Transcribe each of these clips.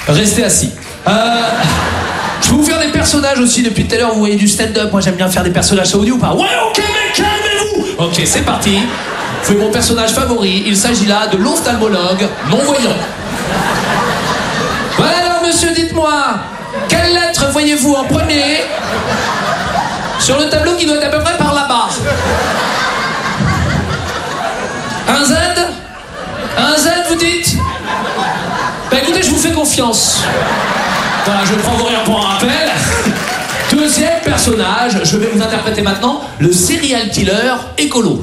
Restez assis. Je peux vous faire des personnages aussi depuis tout à l'heure. Vous voyez du stand-up. Moi, j'aime bien faire des personnages audio ou pas. Ouais, ok, mais calmez-vous. Ok, c'est parti. Je fais mon personnage favori. Il s'agit là de l'ophtalmologue non-voyant. Voilà, alors, monsieur, dites-moi, quelle lettre voyez-vous en premier sur le tableau qui doit être à peu près par là-bas? Un Z? Un Z, vous dites? Bah écoutez, je vous fais confiance. Voilà, je prends vos rires pour un rappel. Deuxième personnage, je vais vous interpréter maintenant le serial killer écolo.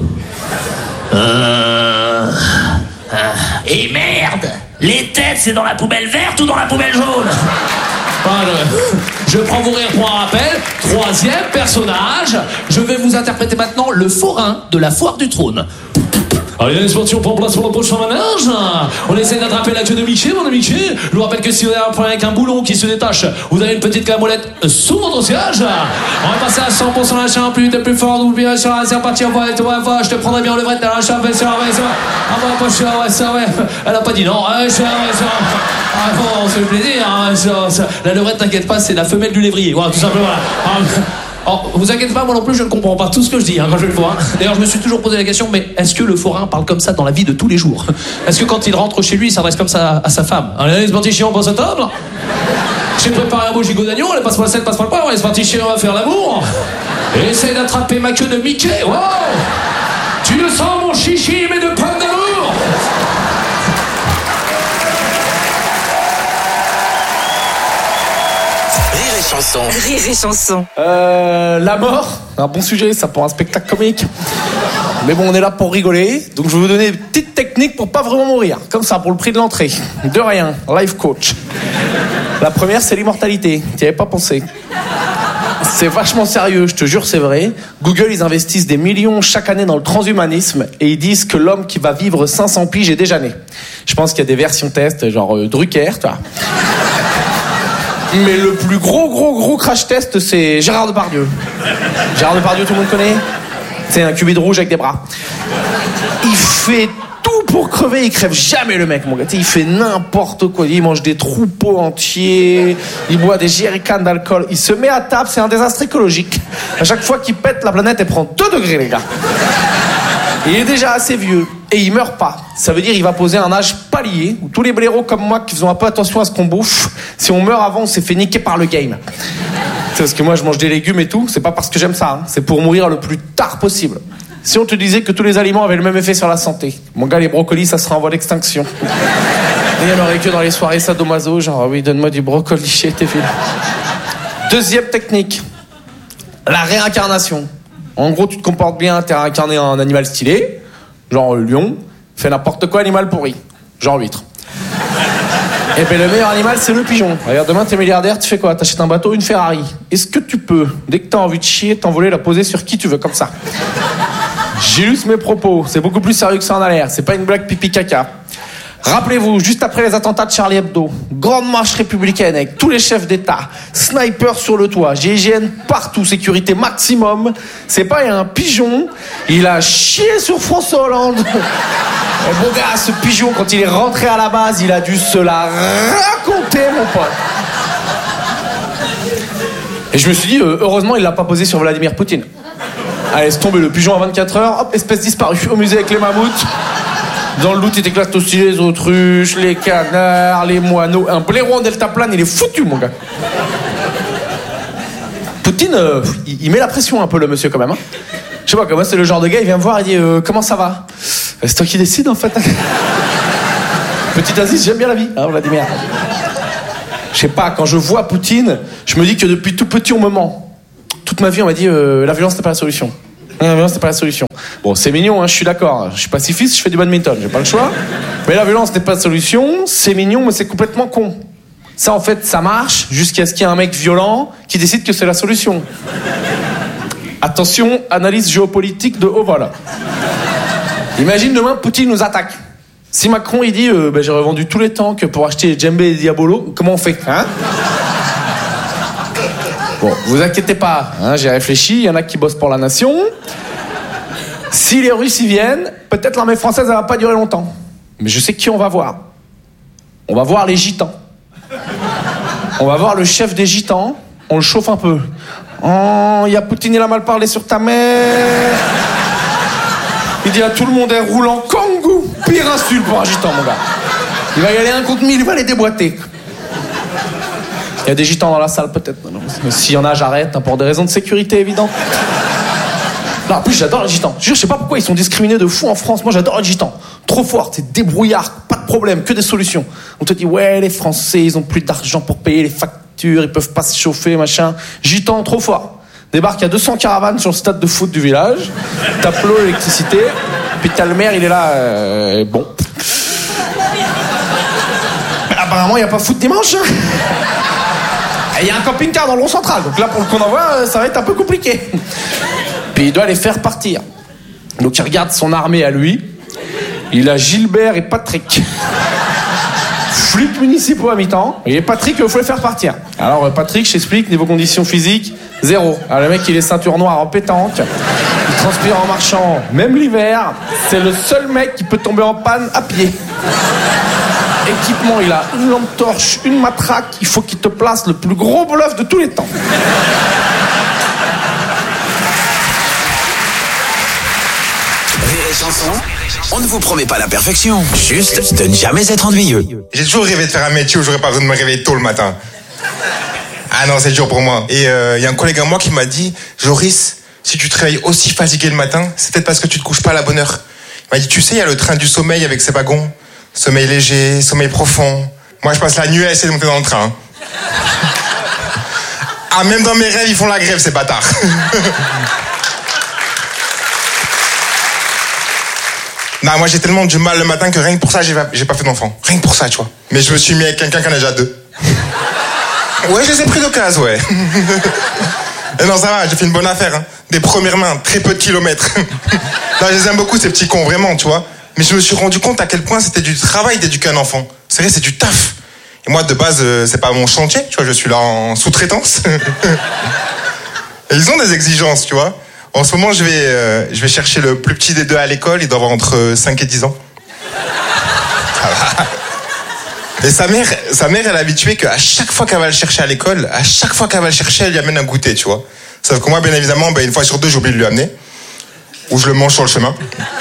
Et merde! Les têtes, c'est dans la poubelle verte ou dans la poubelle jaune? Voilà, je prends vos rires pour un rappel. Troisième personnage, je vais vous interpréter maintenant le forain de la foire du trône. Allez, les sportifs, on prend place pour le prochain manège. On essaie d'attraper la queue de Mickey, mon ami Mickey. Je vous rappelle que si vous avez un problème avec un boulon qui se détache, vous avez une petite camolette sous votre siège. On va passer à 100% la chambre, plus vite et plus fort. N'oubliez sur la c'est reparti, on va, je te prendrai bien le vrai de la chambre, c'est vrai. Elle a pas dit non. Ah bon, c'est le plaisir. La levrette, t'inquiète pas, c'est la femelle du lévrier. Voilà, tout simplement. Alors, vous inquiétez pas, moi non plus, je ne comprends pas tout ce que je dis quand je le vois. D'ailleurs, je me suis toujours posé la question, mais est-ce que le forain parle comme ça dans la vie de tous les jours? Est-ce que quand il rentre chez lui, il s'adresse comme ça à sa femme? Allez, c'est parti, chiant, on passe à table. J'ai préparé un beau gigot d'agneau, allez, passe-moi le sel, passe-moi le poivre, allez, c'est parti, chiant, on va faire l'amour. Et essaye d'attraper ma queue de Mickey. Wow! Tu le sens, mon chichi, mais de pommes d'amour? Rire et chanson. La mort, un bon sujet, ça pour un spectacle comique. Mais bon, on est là pour rigoler, donc je vais vous donner des petites techniques pour pas vraiment mourir. Comme ça, pour le prix de l'entrée. De rien, life coach. La première, c'est l'immortalité. T'y avais pas pensé. C'est vachement sérieux, je te jure, c'est vrai. Google, ils investissent des millions chaque année dans le transhumanisme et ils disent que l'homme qui va vivre 500 piges est déjà né. Je pense qu'il y a des versions test, genre Drucker, tu vois. Mais le plus gros crash test, c'est Gérard Depardieu. Gérard Depardieu, tout le monde connaît? C'est un cubide rouge avec des bras. Il fait tout pour crever, il crève jamais le mec, mon gars. Il fait n'importe quoi, il mange des troupeaux entiers, il boit des jerrycans d'alcool, il se met à table, c'est un désastre écologique. À chaque fois qu'il pète, la planète, elle prend 2 degrés, les gars. Il est déjà assez vieux et il meurt pas. Ça veut dire qu'il va poser un âge palier où tous les blaireaux comme moi qui faisons un peu attention à ce qu'on bouffe, si on meurt avant, on s'est fait niquer par le game. C'est parce que moi je mange des légumes et tout, c'est pas parce que j'aime ça, hein. C'est pour mourir le plus tard possible. Si on te disait que tous les aliments avaient le même effet sur la santé, mon gars, les brocolis, ça serait en voie d'extinction. Et il y en aurait que dans les soirées sadomaso, genre oui, donne-moi du brocoli chez tes filles. Deuxième technique, la réincarnation. En gros, tu te comportes bien, t'es réincarné en animal stylé, genre lion, fais n'importe quoi, animal pourri, genre huître. Et ben le meilleur animal, c'est le pigeon. Regarde, demain t'es milliardaire, tu fais quoi? T'achètes un bateau, une Ferrari. Est-ce que tu peux, dès que t'as envie de chier, t'envoler, la poser sur qui tu veux, comme ça? J'illustre mes propos, c'est beaucoup plus sérieux que ça en a l'air, c'est pas une blague pipi caca. Rappelez-vous, juste après les attentats de Charlie Hebdo, grande marche républicaine avec tous les chefs d'État, sniper sur le toit, GIGN partout, sécurité maximum. C'est pas un pigeon, il a chié sur François Hollande. Et bon gars, ce pigeon, quand il est rentré à la base, il a dû se la raconter, mon pote. Et je me suis dit, heureusement, il l'a pas posé sur Vladimir Poutine. Allez, laisse tomber le pigeon à 24 heures, hop, espèce disparue, au musée avec les mammouths. Dans le loot, il éclate aussi les autruches, les canards, les moineaux. Un blaireau en deltaplane, il est foutu, mon gars. Poutine, il met la pression un peu, le monsieur, quand même. Hein. Je sais pas, comment c'est le genre de gars, il vient me voir et dit comment ça va? C'est toi qui décides, en fait. Petit Aziz, j'aime bien la vie, hein, Vladimir. Je sais pas, quand je vois Poutine, je me dis que depuis tout petit, on me ment. Toute ma vie, on m'a dit la violence n'est pas la solution. La violence, c'est pas la solution. Bon, c'est mignon, hein, je suis d'accord. Je suis pacifiste, je fais du badminton, j'ai pas le choix. Mais la violence n'est pas la solution, c'est mignon, mais c'est complètement con. Ça, en fait, ça marche jusqu'à ce qu'il y ait un mec violent qui décide que c'est la solution. Attention, analyse géopolitique de haut vol. Imagine demain, Poutine nous attaque. Si Macron, il dit j'ai revendu tous les tanks pour acheter Djembé et Diabolo, comment on fait, hein? Bon, vous inquiétez pas, hein, j'ai réfléchi, il y en a qui bossent pour la nation. Si les Russes y viennent, peut-être l'armée française, elle va pas durer longtemps. Mais je sais qui on va voir. On va voir les gitans. On va voir le chef des gitans. On le chauffe un peu. Oh, il y a Poutine, il a mal parlé sur ta mère. Il dit à tout le monde, elle roule en kangou. Pire insulte pour un gitan, mon gars. Il va y aller 1 contre 1000, il va les déboîter. Il y a des gitans dans la salle, peut-être. S'il y en a, j'arrête, pour des raisons de sécurité évidentes. Non, en plus, j'adore les gitans. Je sais pas pourquoi ils sont discriminés de fou en France. Moi, j'adore les gitans. Trop fort, c'est débrouillard, pas de problème, que des solutions. On te dit, ouais, les Français, ils ont plus d'argent pour payer les factures, ils peuvent pas se chauffer, machin. Gitans, trop fort. Débarque, il y a 200 caravanes sur le stade de foot du village. Tape l'eau, l'électricité. Puis t'as le maire, il est là, bon. Apparemment, il n'y a pas foot dimanche. Il y a un camping-car dans le rond central. Donc là, pour le coup d'envoi, ça va être un peu compliqué. Puis il doit les faire partir. Donc il regarde son armée à lui. Il a Gilbert et Patrick. Flics municipaux à mi-temps. Et Patrick, il faut les faire partir. Alors Patrick, je t'explique, niveau conditions physiques, 0. Alors le mec, il est ceinture noire en pétanque. Il transpire en marchant, même l'hiver. C'est le seul mec qui peut tomber en panne à pied. Équipement, il a une lampe torche, une matraque. Il faut qu'il te place le plus gros bluff de tous les temps. Rire et chanson, on ne vous promet pas la perfection, juste de ne jamais être ennuyeux. J'ai toujours rêvé de faire un métier où j'aurais pas besoin de me réveiller tôt le matin. Ah non, c'est dur pour moi. Et y a un collègue à moi qui m'a dit, Joris, si tu te réveilles aussi fatigué le matin, c'est peut-être parce que tu te couches pas à la bonne heure. Il m'a dit, tu sais, il y a le train du sommeil avec ses wagons. Sommeil léger, sommeil profond. Moi, je passe la nuit à essayer de monter dans le train. Ah, même dans mes rêves, ils font la grève, ces bâtards. Non, moi, j'ai tellement du mal le matin que rien que pour ça, j'ai pas fait d'enfant. Rien que pour ça, tu vois. Mais je me suis mis avec quelqu'un qui en a déjà 2. Ouais, je les ai pris d'occasion, ouais. Et non, ça va, j'ai fait une bonne affaire. Hein. Des premières mains, très peu de kilomètres. Non, je les aime beaucoup, ces petits cons, vraiment, tu vois. Mais je me suis rendu compte à quel point c'était du travail d'éduquer un enfant. C'est vrai, c'est du taf. Et moi, de base, c'est pas mon chantier, tu vois, je suis là en sous-traitance. Et ils ont des exigences, tu vois. En ce moment, je vais chercher le plus petit des 2 à l'école, il doit avoir entre 5 et 10 ans. Et sa mère, elle est habituée qu'à chaque fois qu'elle va le chercher à l'école, à chaque fois qu'elle va le chercher, elle lui amène un goûter, tu vois. Sauf que moi, bien évidemment, une fois sur 2, j'ai oublié de lui amener. Ou je le mange sur le chemin.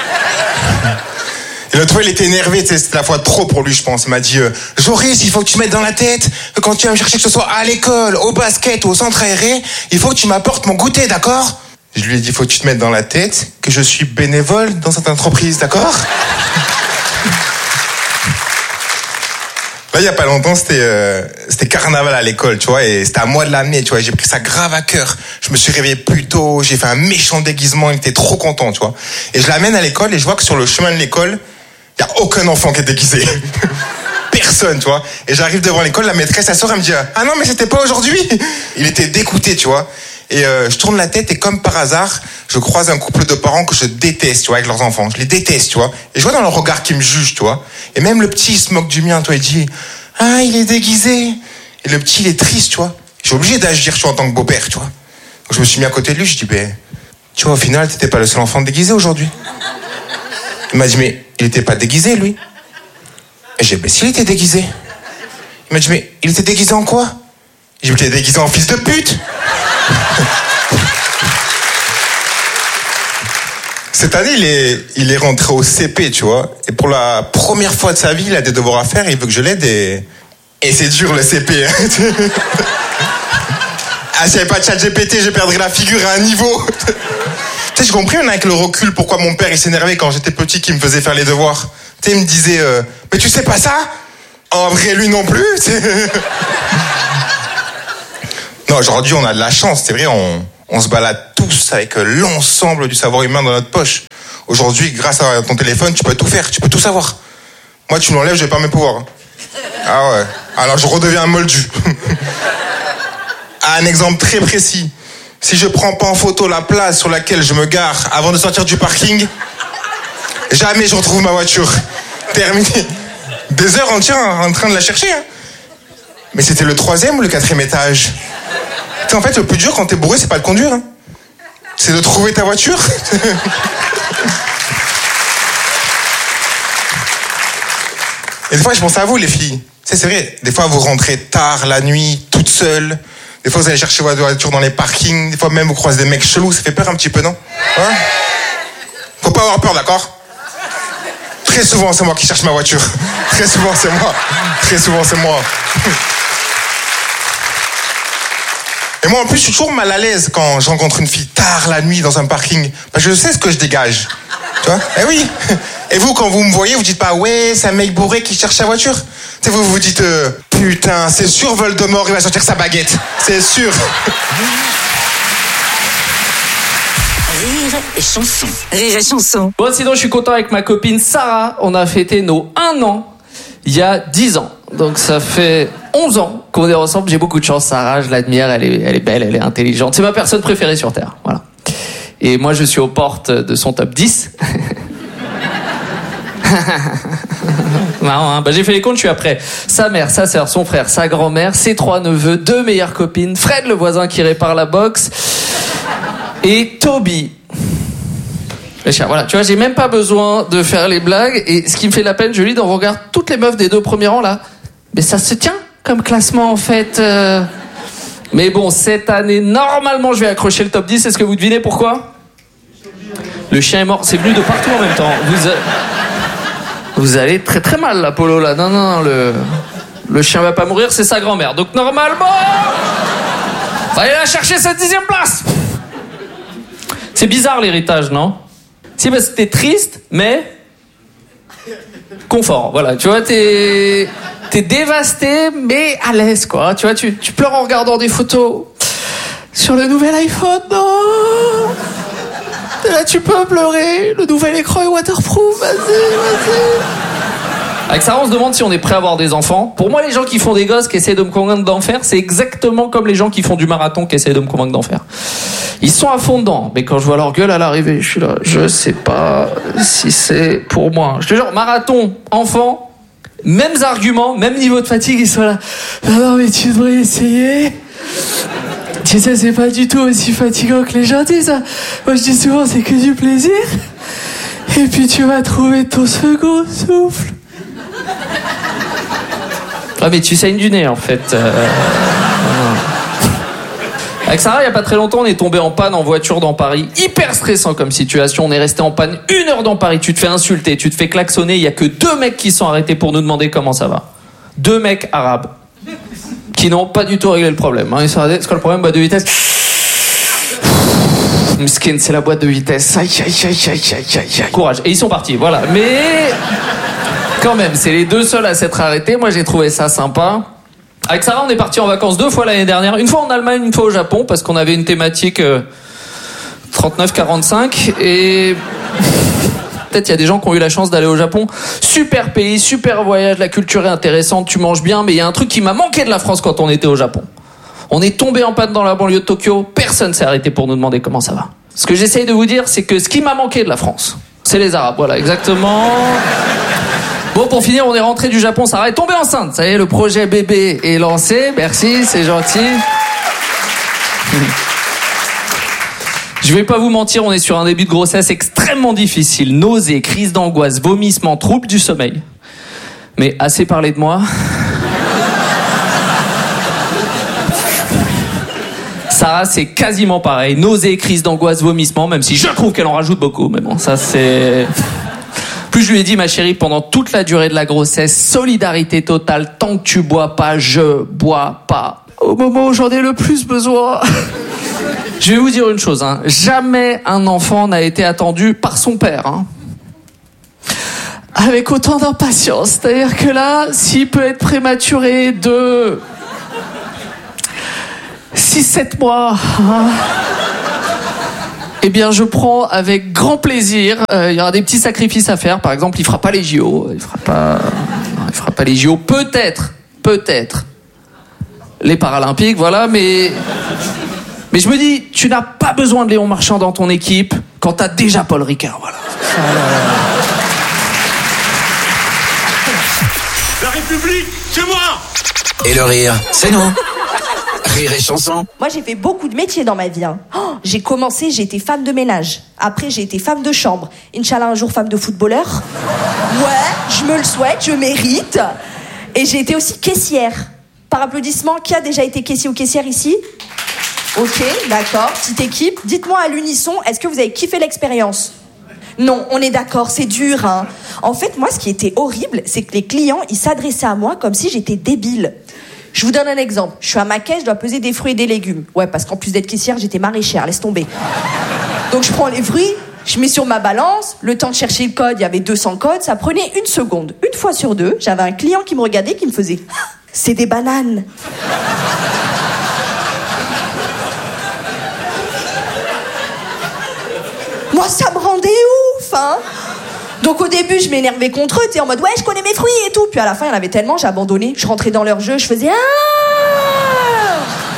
Et l'autre fois, il était énervé, c'était la fois trop pour lui, je pense. Il m'a dit, Joris, il faut que tu mettes dans la tête que quand tu vas me chercher, que ce soit à l'école, au basket ou au centre aéré, il faut que tu m'apportes mon goûter, d'accord? Je lui ai dit, il faut que tu te mettes dans la tête que je suis bénévole dans cette entreprise, d'accord? Là, il y a pas longtemps, c'était carnaval à l'école, tu vois, et c'était à moi de l'amener, tu vois. J'ai pris ça grave à cœur. Je me suis réveillé plus tôt, j'ai fait un méchant déguisement, il était trop content, tu vois. Et je l'amène à l'école et je vois que sur le chemin de l'école, il y a aucun enfant qui est déguisé. Personne, tu vois. Et j'arrive devant l'école, la maîtresse, elle sort, elle me dit, ah non, mais c'était pas aujourd'hui. Il était dégoûté, tu vois. Et je tourne la tête et comme par hasard, je croise un couple de parents que je déteste, tu vois, avec leurs enfants. Je les déteste, tu vois. Et je vois dans leur regard qu'ils me jugent, tu vois. Et même le petit, il se moque du mien, tu vois. Il dit, ah, il est déguisé. Et le petit, il est triste, tu vois. Je suis obligé d'agir, tu vois, en tant que beau-père, tu vois. Donc je me suis mis à côté de lui, je dis, tu vois, au final, t'étais pas le seul enfant déguisé aujourd'hui. Il m'a dit, mais il était pas déguisé, lui. Et j'ai dit, s'il était déguisé. Il m'a dit, mais il était déguisé en quoi? J'ai dit, il était déguisé en fils de pute. Cette année, il est rentré au CP, tu vois. Et pour la première fois de sa vie, il a des devoirs à faire et il veut que je l'aide. Et c'est dur, le CP. Hein. Ah, s'il n'y avait pas de ChatGPT, je perdrais la figure à un niveau. Tu sais, j'ai compris, avec le recul, pourquoi mon père, il s'énervait quand j'étais petit, qu'il me faisait faire les devoirs. Tu sais, il me disait, mais tu sais pas ça? En vrai, lui non plus. Non, aujourd'hui, on a de la chance, c'est vrai, on se balade tous avec l'ensemble du savoir humain dans notre poche. Aujourd'hui, grâce à ton téléphone, tu peux tout faire, tu peux tout savoir. Moi, tu me l'enlèves, je vais pas mes pouvoirs. Ah ouais, alors je redeviens un moldu. Un exemple très précis. Si je prends pas en photo la place sur laquelle je me gare avant de sortir du parking, jamais je retrouve ma voiture. Terminé. Des heures entières en train de la chercher. Hein. Mais c'était le 3e ou le 4e étage? Tu sais, en fait, le plus dur quand t'es bourré, c'est pas de conduire. Hein. C'est de trouver ta voiture. Tu Et des fois, je pense à vous, les filles. C'est vrai, des fois, vous rentrez tard la nuit, toute seule. Des fois, vous allez chercher votre voiture dans les parkings. Des fois, même, vous croisez des mecs chelous. Ça fait peur un petit peu, non? Hein? Faut pas avoir peur, d'accord? Très souvent, c'est moi qui cherche ma voiture. Très souvent, c'est moi. Très souvent, c'est moi. Et moi, en plus, je suis toujours mal à l'aise quand je rencontre une fille tard la nuit dans un parking. Parce que je sais ce que je dégage. Tu vois? Eh oui. Et vous, quand vous me voyez, vous dites pas, ouais, c'est un mec bourré qui cherche sa voiture. Tu sais, vous vous dites, putain, c'est sûr, Voldemort, il va sortir sa baguette. C'est sûr. Rire et chanson. Rire et chanson. Bon, sinon, je suis content avec ma copine Sarah. On a fêté nos 1 an il y a 10 ans. Donc, ça fait 11 ans qu'on est ensemble. J'ai beaucoup de chance, Sarah. Je l'admire. Elle est belle, elle est intelligente. C'est ma personne préférée sur Terre. Voilà. Et moi, je suis aux portes de son top 10. Marrant, hein. Bah, j'ai fait les comptes, je suis après. Sa mère, sa sœur, son frère, sa grand-mère, ses 3 neveux, 2 meilleures copines, Fred, le voisin qui répare la box, et Toby. Le chien, voilà, tu vois, j'ai même pas besoin de faire les blagues. Et ce qui me fait de la peine, je lis, on regarde toutes les meufs des 2 premiers rangs là. Mais ça se tient comme classement en fait. Mais bon, cette année, normalement, je vais accrocher le top 10. Est-ce que vous devinez pourquoi? Le chien est mort. C'est venu de partout en même temps. Vous allez très très mal, l'Apollo là. Non, le chien va pas mourir, c'est sa grand-mère. Donc normalement, fallait la chercher cette 10e place. C'est bizarre l'héritage, non? Si, parce que t'es triste, mais confort. Voilà, tu vois, t'es dévasté, mais à l'aise, quoi. Tu vois, tu pleures en regardant des photos sur le nouvel iPhone, non? Et là, tu peux pleurer. Le nouvel écran est waterproof. Vas-y. Avec Sarah, on se demande si on est prêt à avoir des enfants. Pour moi, les gens qui font des gosses, qui essaient de me convaincre d'en faire, c'est exactement comme les gens qui font du marathon, qui essaient de me convaincre d'en faire. Ils sont à fond dedans. Mais quand je vois leur gueule à l'arrivée, je suis là, je sais pas si c'est pour moi. Je te jure, marathon, enfant, mêmes arguments, même niveau de fatigue, ils sont là. Non, mais tu devrais essayer. Tu sais, c'est pas du tout aussi fatigant que les gens disent. Ça. Moi, je dis souvent, c'est que du plaisir. Et puis, tu vas trouver ton second souffle. Ah, mais tu saignes du nez, en fait. Avec Sarah, il y a pas très longtemps, on est tombé en panne en voiture dans Paris. Hyper stressant comme situation. On est resté en panne 1 heure dans Paris. Tu te fais insulter, tu te fais klaxonner. Il y a que 2 mecs qui sont arrêtés pour nous demander comment ça va. 2 mecs arabes. Qui n'ont pas du tout réglé le problème. Ils sont arrêtés. C'est quoi le problème? Boîte de vitesse. Miskin, c'est la boîte de vitesse. Aïe. Courage. Et ils sont partis, voilà. Mais quand même, c'est les 2 seuls à s'être arrêtés. Moi, j'ai trouvé ça sympa. Avec Sarah, on est partis en vacances 2 fois l'année dernière. Une fois en Allemagne, une fois au Japon, parce qu'on avait une thématique 39-45. Et peut-être il y a des gens qui ont eu la chance d'aller au Japon. Super pays, super voyage, la culture est intéressante, tu manges bien. Mais il y a un truc qui m'a manqué de la France quand on était au Japon. On est tombé en panne dans la banlieue de Tokyo. Personne s'est arrêté pour nous demander comment ça va. Ce que j'essaye de vous dire, c'est que ce qui m'a manqué de la France, c'est les Arabes. Voilà, exactement. Bon, pour finir, on est rentré du Japon. Sarah est tombée enceinte. Ça y est, le projet bébé est lancé. Merci, c'est gentil. Je vais pas vous mentir, on est sur un début de grossesse extrêmement difficile. Nausées, crises d'angoisse, vomissements, troubles du sommeil. Mais assez parlé de moi. Sarah, c'est quasiment pareil. Nausées, crises d'angoisse, vomissements, même si je trouve qu'elle en rajoute beaucoup. Mais bon, ça c'est... Plus je lui ai dit, ma chérie, pendant toute la durée de la grossesse, solidarité totale, tant que tu bois pas, je bois pas. Au moment où j'en ai le plus besoin. Je vais vous dire une chose, hein. Jamais un enfant n'a été attendu par son père, hein. Avec autant d'impatience. C'est-à-dire que là, s'il peut être prématuré de 6-7 mois, hein, eh bien, je prends avec grand plaisir. Il y aura des petits sacrifices à faire. Par exemple, il fera pas les JO. Il fera pas les JO. Peut-être les Paralympiques, voilà. Mais je me dis, tu n'as pas besoin de Léon Marchand dans ton équipe quand t'as déjà Paul Ricard, voilà. La République, c'est moi. Et le rire, c'est nous. Rire et Chanson. Moi, j'ai fait beaucoup de métiers dans ma vie. Hein. Oh, j'ai commencé, j'ai été femme de ménage. Après, j'ai été femme de chambre. Inch'Allah, un jour, femme de footballeur. Ouais, je me le souhaite, je mérite. Et j'ai été aussi caissière. Par applaudissement, qui a déjà été caissier ou caissière ici ? Ok, d'accord, petite équipe. Dites-moi à l'unisson, est-ce que vous avez kiffé l'expérience ? Non, on est d'accord, c'est dur. Hein. En fait, moi, ce qui était horrible, c'est que les clients, ils s'adressaient à moi comme si j'étais débile. Je vous donne un exemple. Je suis à ma caisse, je dois peser des fruits et des légumes. Ouais, parce qu'en plus d'être caissière, j'étais maraîchère, laisse tomber. Donc je prends les fruits, je mets sur ma balance, le temps de chercher le code, il y avait 200 codes, ça prenait 1 seconde. 1 fois sur 2, j'avais un client qui me regardait, qui me faisait « C'est des bananes !» Moi, ça me rendait ouf, hein. Donc au début, je m'énervais contre eux, tu sais, en mode « Ouais, je connais mes fruits et tout !» Puis à la fin, il y en avait tellement, j'ai abandonné. Je rentrais dans leur jeu, je faisais « Ah !»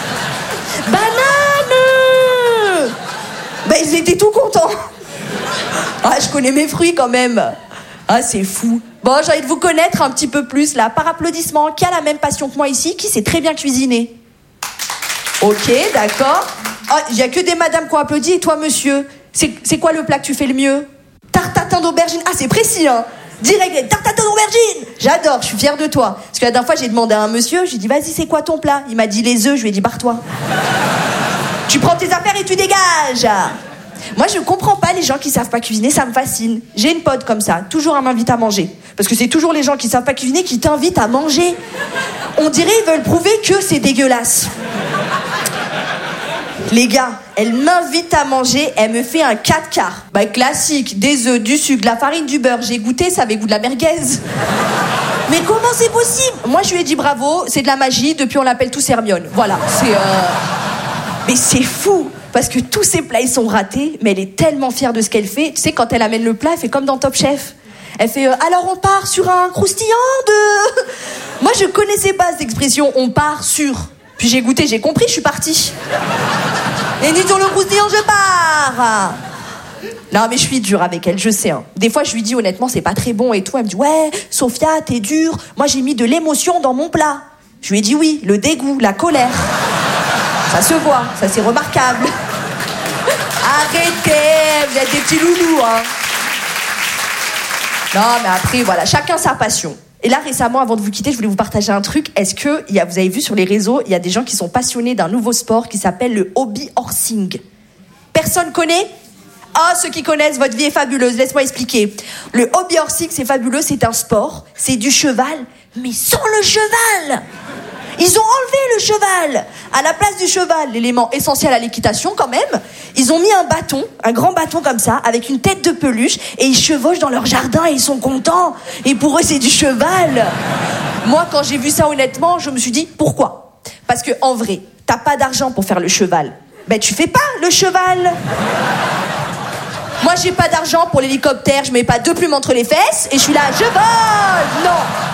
Banane. Ben, ils étaient tout contents. Ah, je connais mes fruits quand même. Ah, c'est fou. Bon, j'ai envie de vous connaître un petit peu plus, là. Par applaudissement, qui a la même passion que moi ici, qui sait très bien cuisiner? Ok, d'accord. Ah, il y a que des madames qui ont applaudi, et toi, monsieur? C'est quoi le plat que tu fais le mieux? Tartatin d'aubergine. Ah, c'est précis, hein. Direct, tartatin d'aubergine. J'adore, je suis fière de toi. Parce que la dernière fois, j'ai demandé à un monsieur, j'ai dit, vas-y, c'est quoi ton plat? Il m'a dit les œufs, je lui ai dit, barre-toi. Tu prends tes affaires et tu dégages. Moi, je comprends pas les gens qui savent pas cuisiner, ça me fascine. J'ai une pote comme ça, toujours à m'inviter à manger. Parce que c'est toujours les gens qui savent pas cuisiner qui t'invitent à manger. On dirait ils veulent prouver que c'est dégueulasse. Les gars, elle m'invite à manger, elle me fait un 4 quarts. Bah, classique, des œufs, du sucre, de la farine, du beurre. J'ai goûté, ça avait goût de la merguez. Mais comment c'est possible? Moi, je lui ai dit bravo, c'est de la magie, depuis on l'appelle tous Hermione. Voilà, c'est... Mais c'est fou, parce que tous ses plats, ils sont ratés, mais elle est tellement fière de ce qu'elle fait. Tu sais, quand elle amène le plat, elle fait comme dans Top Chef. Elle fait alors on part sur un croustillant de... Moi, je connaissais pas cette expression, on part sur... Puis j'ai goûté, j'ai compris, je suis partie. Et ni sur le croustillant, je pars. Non, mais je suis dure avec elle, je sais. Hein. Des fois, je lui dis honnêtement, c'est pas très bon et tout. Elle me dit, ouais, Sophia, t'es dure. Moi, j'ai mis de l'émotion dans mon plat. Je lui ai dit oui, le dégoût, la colère. Ça se voit, ça c'est remarquable. Arrêtez, vous êtes des petits loulous, hein. Non, mais après, voilà, chacun sa passion. Et là, récemment, avant de vous quitter, je voulais vous partager un truc. Est-ce que, vous avez vu sur les réseaux, il y a des gens qui sont passionnés d'un nouveau sport qui s'appelle le hobby horsing. Personne connaît ? Ah, ceux qui connaissent, votre vie est fabuleuse, laisse-moi expliquer. Le hobby horsing, c'est fabuleux, c'est un sport, c'est du cheval, mais sans le cheval. Ils ont enlevé le cheval. À la place du cheval, l'élément essentiel à l'équitation quand même, ils ont mis un bâton, un grand bâton comme ça, avec une tête de peluche, et ils chevauchent dans leur jardin et ils sont contents. Et pour eux, c'est du cheval. Moi, quand j'ai vu ça, honnêtement, je me suis dit, pourquoi ? Parce que en vrai, t'as pas d'argent pour faire le cheval. Ben, tu fais pas le cheval. Moi, j'ai pas d'argent pour l'hélicoptère, je mets pas 2 plumes entre les fesses, et je suis là, je vole. Non.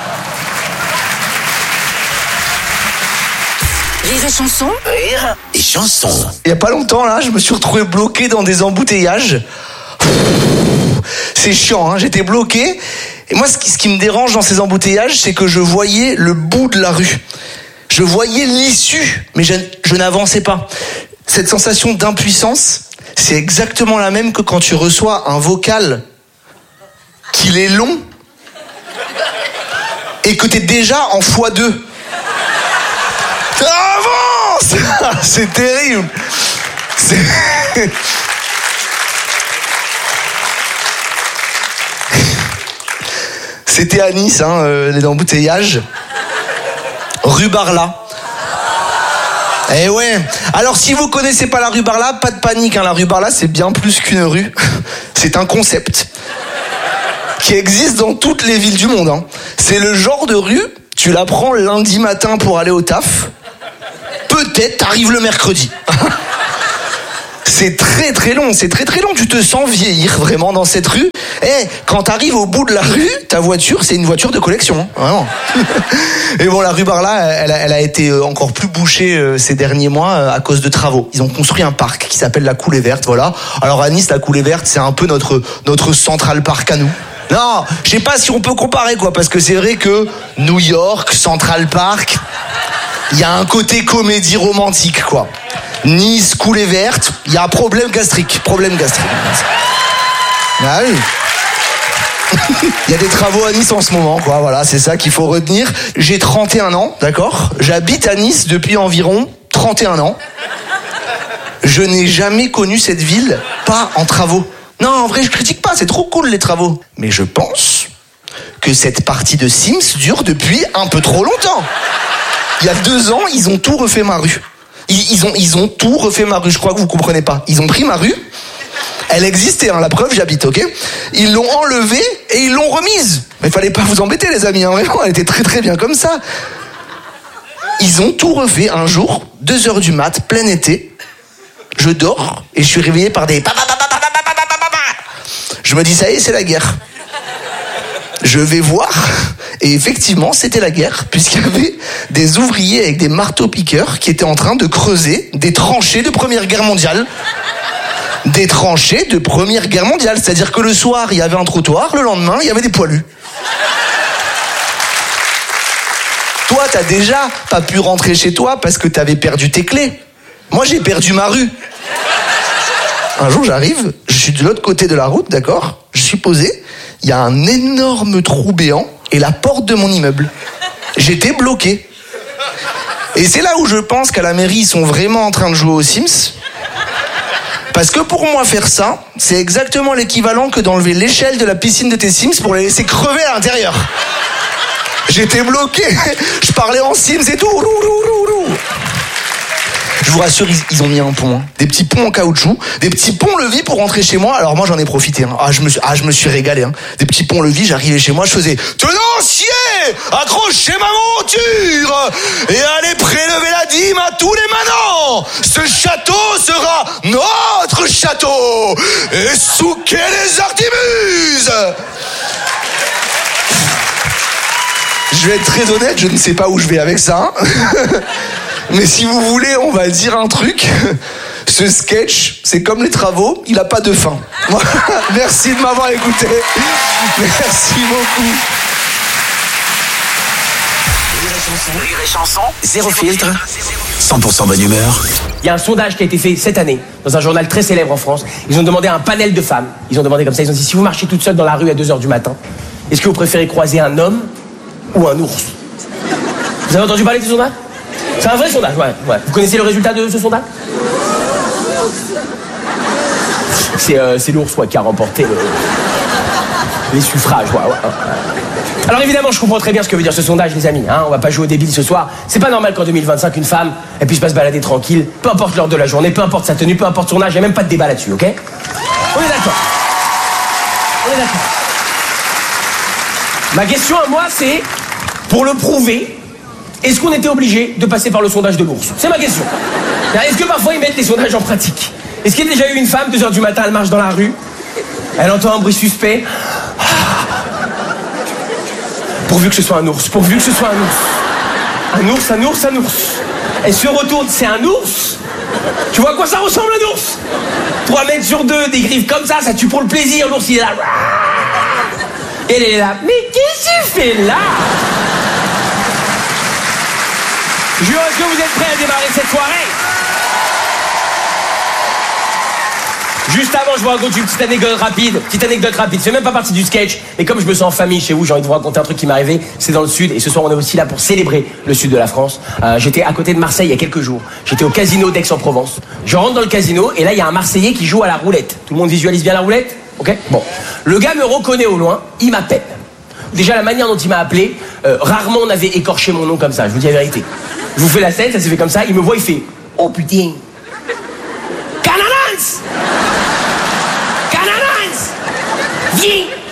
Rire et Chanson. Rire et Chanson. Il y a pas longtemps, là, je me suis retrouvé bloqué dans des embouteillages. C'est chiant, hein, j'étais bloqué. Et moi, ce qui me dérange dans ces embouteillages, c'est que je voyais le bout de la rue. Je voyais l'issue, mais je n'avançais pas. Cette sensation d'impuissance, c'est exactement la même que quand tu reçois un vocal qu'il est long et que t'es déjà en x2. Avance. C'est terrible. C'était à Nice, hein, les embouteillages. Rue Barla. Eh ouais. Alors si vous connaissez pas la rue Barla, pas de panique, hein. La rue Barla, c'est bien plus qu'une rue. C'est un concept qui existe dans toutes les villes du monde, hein. C'est le genre de rue, tu la prends lundi matin pour aller au taf. Peut-être t'arrives le mercredi. C'est très très long, c'est très très long. Tu te sens vieillir vraiment dans cette rue. Quand t'arrives au bout de la rue, ta voiture, c'est une voiture de collection, hein, vraiment. Et bon, la rue Barla, elle a été encore plus bouchée ces derniers mois à cause de travaux. Ils ont construit un parc qui s'appelle la Coulée Verte, voilà. Alors à Nice, la Coulée Verte, c'est un peu notre Central Park à nous. Non, je sais pas si on peut comparer, quoi, parce que c'est vrai que New York, Central Park, Il y a un côté comédie romantique, quoi. Nice, coulée verte, il y a un problème gastrique. Ah oui. Il y a des travaux à Nice en ce moment, quoi. Voilà, c'est ça qu'il faut retenir. J'ai 31 ans, d'accord ? J'habite à Nice depuis environ 31 ans. Je n'ai jamais connu cette ville, pas en travaux. Non, en vrai, je critique pas, c'est trop cool les travaux. Mais je pense que cette partie de Sims dure depuis un peu trop longtemps. Il y a 2 ans, ils ont tout refait ma rue. Ils ont tout refait ma rue, je crois que vous comprenez pas. Ils ont pris ma rue, elle existait, hein, la preuve, j'habite, ok ? Ils l'ont enlevée et ils l'ont remise. Mais fallait pas vous embêter les amis, hein, vraiment, elle était très très bien comme ça. Ils ont tout refait un jour, 2h du mat, plein été. Je dors et je suis réveillé par des... Je me dis, ça y est, c'est la guerre. Je vais voir, et effectivement, c'était la guerre, puisqu'il y avait des ouvriers avec des marteaux-piqueurs qui étaient en train de creuser des tranchées de Première Guerre mondiale. Des tranchées de Première Guerre mondiale, c'est-à-dire que le soir, il y avait un trottoir, le lendemain, il y avait des poilus. Toi, t'as déjà pas pu rentrer chez toi parce que t'avais perdu tes clés. Moi, j'ai perdu ma rue. Un jour, j'arrive, je suis de l'autre côté de la route, d'accord ? Je suis posé, il y a un énorme trou béant et la porte de mon immeuble. J'étais bloqué. Et c'est là où je pense qu'à la mairie, ils sont vraiment en train de jouer aux Sims. Parce que pour moi, faire ça, c'est exactement l'équivalent que d'enlever l'échelle de la piscine de tes Sims pour les laisser crever à l'intérieur. J'étais bloqué, je parlais en Sims et tout. Je vous rassure, ils ont mis un pont, hein. Des petits ponts en caoutchouc, des petits ponts-levis pour rentrer chez moi. Alors moi, j'en ai profité, hein. Je me suis régalé, hein. Des petits ponts-levis, j'arrivais chez moi, je faisais « Tenancier, accrochez ma monture et allez prélever la dîme à tous les manants. Ce château sera notre château et souquez les artimuses !» Je vais être très honnête, je ne sais pas où je vais avec ça. Mais si vous voulez, on va dire un truc. Ce sketch, c'est comme les travaux, il n'a pas de fin. Merci de m'avoir écouté. Merci beaucoup. Rire et chanson, zéro filtre, 100% bonne humeur. Il y a un sondage qui a été fait cette année dans un journal très célèbre en France. Ils ont demandé à un panel de femmes. Ils ont demandé comme ça, ils ont dit, si vous marchez toute seule dans la rue à 2h du matin, est-ce que vous préférez croiser un homme ou un ours? Vous avez entendu parler de ce sondage? C'est un vrai sondage, ouais. Vous connaissez le résultat de ce sondage? C'est l'ours qui a remporté les suffrages. Ouais. Alors évidemment, je comprends très bien ce que veut dire ce sondage, les amis. Hein, on va pas jouer au débile ce soir. C'est pas normal qu'en 2025, une femme, elle puisse pas se balader tranquille, peu importe l'heure de la journée, peu importe sa tenue, peu importe son âge, il n'y a même pas de débat là-dessus, ok? On est d'accord. Ma question à moi, c'est, pour le prouver, est-ce qu'on était obligé de passer par le sondage de l'ours? C'est ma question. Est-ce que parfois ils mettent les sondages en pratique? Est-ce qu'il y a déjà eu une femme, 2h du matin, elle marche dans la rue, elle entend un bruit suspect, pourvu que ce soit un ours, pourvu que ce soit un ours. Un ours. Elle se retourne, c'est un ours. Tu vois à quoi ça ressemble un ours? 3 mètres sur 2, des griffes comme ça tue pour le plaisir, l'ours il est là. Elle est là, mais qu'est-ce que tu fais là? Jure, est-ce que vous êtes prêts à démarrer cette soirée? Juste avant, je vous raconte une petite anecdote rapide. Ça fait même pas partie du sketch. Mais comme je me sens en famille chez vous, j'ai envie de vous raconter un truc qui m'est arrivé. C'est dans le sud. Et ce soir, on est aussi là pour célébrer le sud de la France. J'étais à côté de Marseille il y a quelques jours. J'étais au casino d'Aix-en-Provence. Je rentre dans le casino et là, il y a un Marseillais qui joue à la roulette. Tout le monde visualise bien la roulette? Ok? Bon. Le gars me reconnaît au loin. Il m'appelle. Déjà, la manière dont il m'a appelé, rarement on avait écorché mon nom comme ça. Je vous dis la vérité. Je vous fais la scène, ça s'est fait comme ça. Il me voit, il fait « Oh putain, Canalans! Viens! »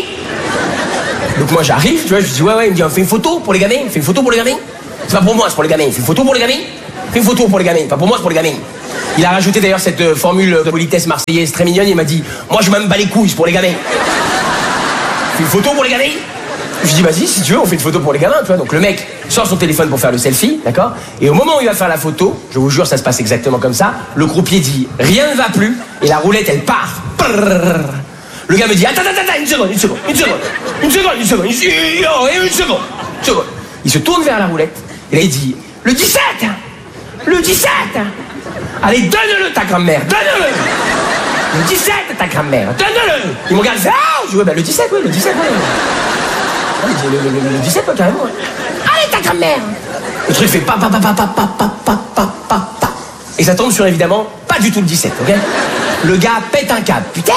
Donc moi j'arrive, tu vois, je dis ouais, il me dit on fait une photo pour les gamins, C'est pas pour moi, c'est pour les gamins. Fais une photo pour les gamins. Pas pour moi, c'est pour les gamins. Il a rajouté d'ailleurs cette formule de politesse marseillaise très mignonne. Il m'a dit moi je m'en bats les couilles, c'est pour les gamins. Fais une photo pour les gamins. Je dis vas-y, si tu veux, on fait une photo pour les gamins, tu vois. Donc le mec sort son téléphone pour faire le selfie, d'accord? Et au moment où il va faire la photo, je vous jure, ça se passe exactement comme ça. Le croupier dit rien ne va plus et la roulette elle part. Le gars me dit attends, une seconde. seconde. Il se tourne vers la roulette, et là il dit, le 17 ! Le 17 ! Allez, donne-le ta grand-mère, donne-le ! Le 17 ta grand-mère, donne-le ! Il me regarde, il fait, ah! Je dis, ouais, bah, le 17, oui, le 17, oui. Ah, il dit, le 17, ouais, carrément. Ouais. Allez, ta grand-mère! Le truc fait pa. Et ça tombe sur, évidemment, pas du tout le 17, ok? Le gars pète un câble. Putain!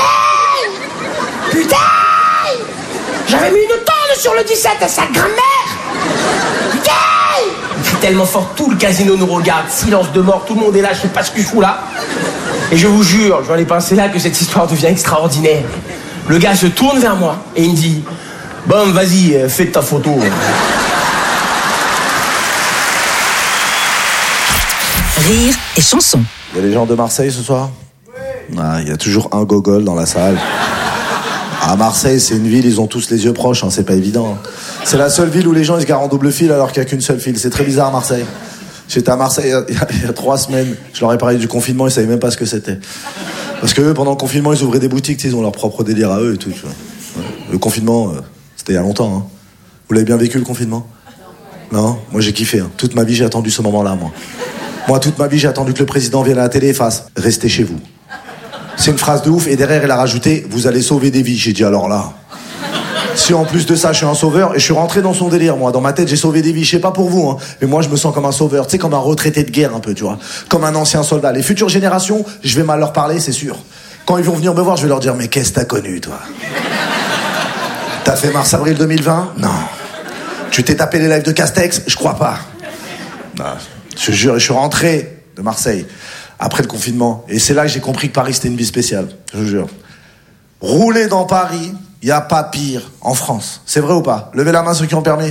J'avais mis une tonne sur le 17 à sa grand-mère! Putain! Il crie tellement fort, tout le casino nous regarde, silence de mort, tout le monde est là, je sais pas ce que je fous là. Et je vous jure, je vais les pincer là, que cette histoire devient extraordinaire. Le gars se tourne vers moi et il me dit, bon, vas-y, fais ta photo. Rire et chanson. Il y a des gens de Marseille ce soir? Ah, il y a toujours un gogol dans la salle. À Marseille, c'est une ville, ils ont tous les yeux proches, hein, c'est pas évident. C'est la seule ville où les gens ils se garent en double fil alors qu'il n'y a qu'une seule file. C'est très bizarre, Marseille. J'étais à Marseille il y a 3 semaines. Je leur ai parlé du confinement, ils savaient même pas ce que c'était. Parce que eux, pendant le confinement, ils ouvraient des boutiques, ils ont leur propre délire à eux et tout. Tu vois. Ouais. Le confinement, c'était il y a longtemps. Hein. Vous l'avez bien vécu, le confinement? Non? Moi, j'ai kiffé. Hein. Toute ma vie, j'ai attendu ce moment-là, moi. Moi, toute ma vie, j'ai attendu que le président vienne à la télé et fasse « Restez chez vous ». C'est une phrase de ouf, et derrière, elle a rajouté « Vous allez sauver des vies ». J'ai dit « Alors là ». Si en plus de ça, je suis un sauveur, et je suis rentré dans son délire, moi. Dans ma tête, j'ai sauvé des vies. Je sais pas pour vous, hein, mais moi, je me sens comme un sauveur. Tu sais, comme un retraité de guerre, un peu, tu vois. Comme un ancien soldat. Les futures générations, je vais mal leur parler, c'est sûr. Quand ils vont venir me voir, je vais leur dire « Mais qu'est-ce que t'as connu, toi ? T'as fait mars-avril 2020 ? Non. Tu t'es tapé les lives de Castex ? Je crois pas. Non. Je jure, je suis rentré de Marseille après le confinement. Et c'est là que j'ai compris que Paris, c'était une vie spéciale. Je vous jure. Rouler dans Paris, il n'y a pas pire en France. C'est vrai ou pas? Levez la main ceux qui ont le permis.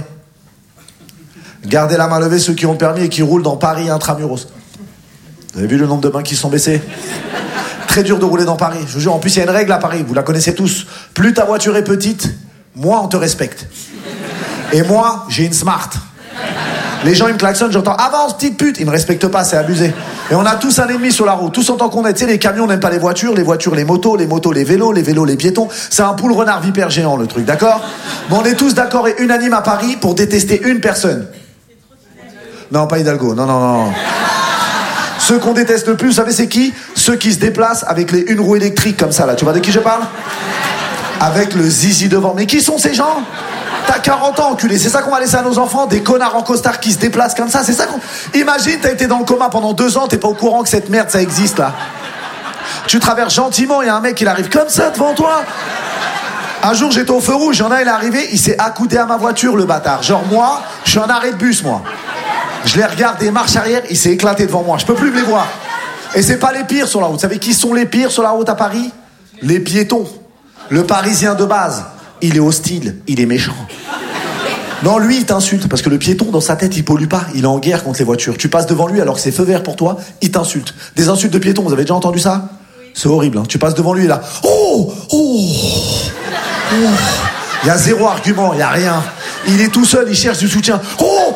Gardez la main levée ceux qui ont le permis et qui roulent dans Paris intramuros. Vous avez vu le nombre de mains qui se sont baissées? Très dur de rouler dans Paris. Je vous jure, en plus, il y a une règle à Paris. Vous la connaissez tous. Plus ta voiture est petite, moins on te respecte. Et moi, j'ai une Smart. Les gens, ils me klaxonnent, j'entends « Avance, petite pute !» Ils me respectent pas, c'est abusé. Et on a tous un ennemi sur la route, tous en tant qu'on est. Tu sais, les camions n'aiment pas les voitures, les motos, les vélos, les piétons. C'est un poule renard vipère géant, le truc, d'accord? Mais on est tous d'accord et unanimes à Paris pour détester une personne. Non, pas Hidalgo, non. Ceux qu'on déteste le plus, vous savez c'est qui? Ceux qui se déplacent avec les une roue électrique comme ça, là. Tu vois de qui je parle? Avec le zizi devant. Mais qui sont ces gens? T'as 40 ans, enculé. C'est ça qu'on va laisser à nos enfants? Des connards en costard qui se déplacent comme ça? C'est ça qu'on... Imagine, t'as été dans le coma pendant 2 ans, t'es pas au courant que cette merde, ça existe, là. Tu traverses gentiment, il y a un mec, il arrive comme ça devant toi. Un jour, j'étais au feu rouge, il y en a, il est arrivé, il s'est accoudé à ma voiture, le bâtard. Genre, moi, je suis en arrêt de bus, moi. Je l'ai regardé, marche arrière, il s'est éclaté devant moi. Je peux plus me les voir. Et c'est pas les pires sur la route. Vous savez qui sont les pires sur la route à Paris? Les piétons. Le Parisien de base. Il est hostile, il est méchant. Non, lui, il t'insulte, parce que le piéton, dans sa tête, il pollue pas, il est en guerre contre les voitures. Tu passes devant lui alors que c'est feu vert pour toi, il t'insulte. Des insultes de piétons, vous avez déjà entendu ça? C'est horrible, hein. Tu passes devant lui, il est là. Oh. Il y a 0 argument, il y a rien. Il est tout seul, il cherche du soutien. Oh.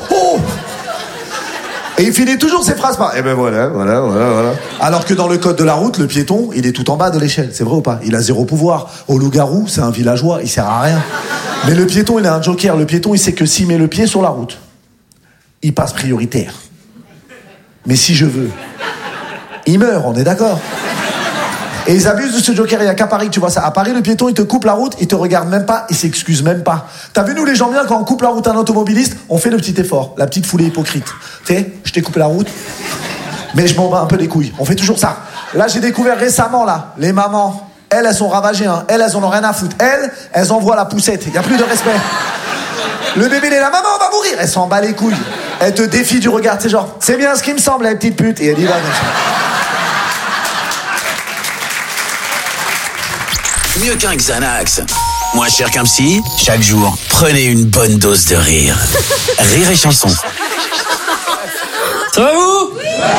Et il finit toujours ses phrases par « Eh ben voilà. » Alors que dans le code de la route, le piéton, il est tout en bas de l'échelle. C'est vrai ou pas? Il a 0 pouvoir. Au loup-garou, c'est un villageois, il sert à rien. Mais le piéton, il a un joker. Le piéton, il sait que s'il met le pied sur la route, il passe prioritaire. Mais si je veux, il meurt, on est d'accord? Et ils abusent de ce joker, il n'y a qu'à Paris, tu vois ça. À Paris, le piéton, il te coupe la route, il te regarde même pas, il s'excuse même pas. T'as vu, nous, les gens bien, quand on coupe la route à un automobiliste, on fait le petit effort, la petite foulée hypocrite. Tu sais, je t'ai coupé la route, mais je m'en bats un peu les couilles. On fait toujours ça. Là, j'ai découvert récemment, là, les mamans, elles sont ravagées, hein. Elles en ont rien à foutre. Elles envoient la poussette. Il n'y a plus de respect. Le bébé, il est là, maman, on va mourir. Elle s'en bat les couilles. Elle te défie du regard, c'est genre, c'est bien ce qui me semble, la petite pute. Et elle y va comme ça. Mieux qu'un Xanax, moins cher qu'un psy, chaque jour, prenez une bonne dose de rire. Rire et chanson. Ça va vous?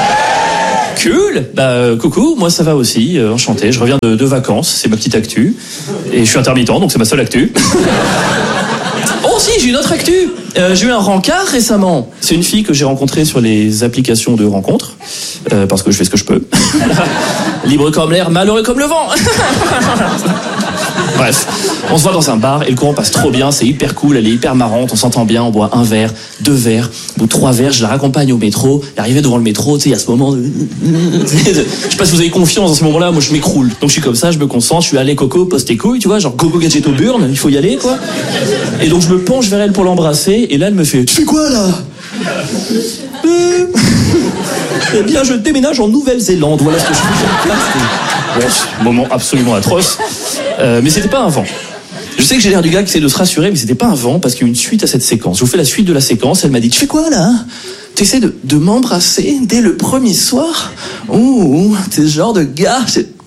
Cool. Coucou, moi ça va aussi, enchanté. Je reviens de vacances, c'est ma petite actu. Et je suis intermittent, donc c'est ma seule actu. Oh si, j'ai une autre actu. J'ai eu un rencard récemment. C'est une fille que j'ai rencontrée sur les applications de rencontres. Parce que je fais ce que je peux. Libre comme l'air, malheureux comme le vent. Bref, on se voit dans un bar et le courant passe trop bien, c'est hyper cool, elle est hyper marrante, on s'entend bien, on boit 1 verre, 2 verres, ou 3 verres, je la raccompagne au métro, et arrivé devant le métro, tu sais, il y a ce moment de... Je sais pas si vous avez confiance dans ce moment-là, moi je m'écroule. Donc je suis comme ça, je me concentre, je suis allez coco, pose tes couilles, tu vois, genre coco gadget au burn, il faut y aller, quoi. Et donc je me penche vers elle pour l'embrasser, et là elle me fait « Tu fais quoi, là ?» Eh bien, je déménage en Nouvelle-Zélande, voilà ce que je fais. Ouais, moment absolument atroce. Mais c'était pas un vent. Je sais que j'ai l'air du gars qui essaie de se rassurer, mais c'était pas un vent, parce qu'il y a une suite à cette séquence. Je vous fais la suite de la séquence, elle m'a dit « Tu fais quoi, là ? T'essaies de m'embrasser dès le premier soir ? Oh, t'es ce genre de gars. » Quoi ?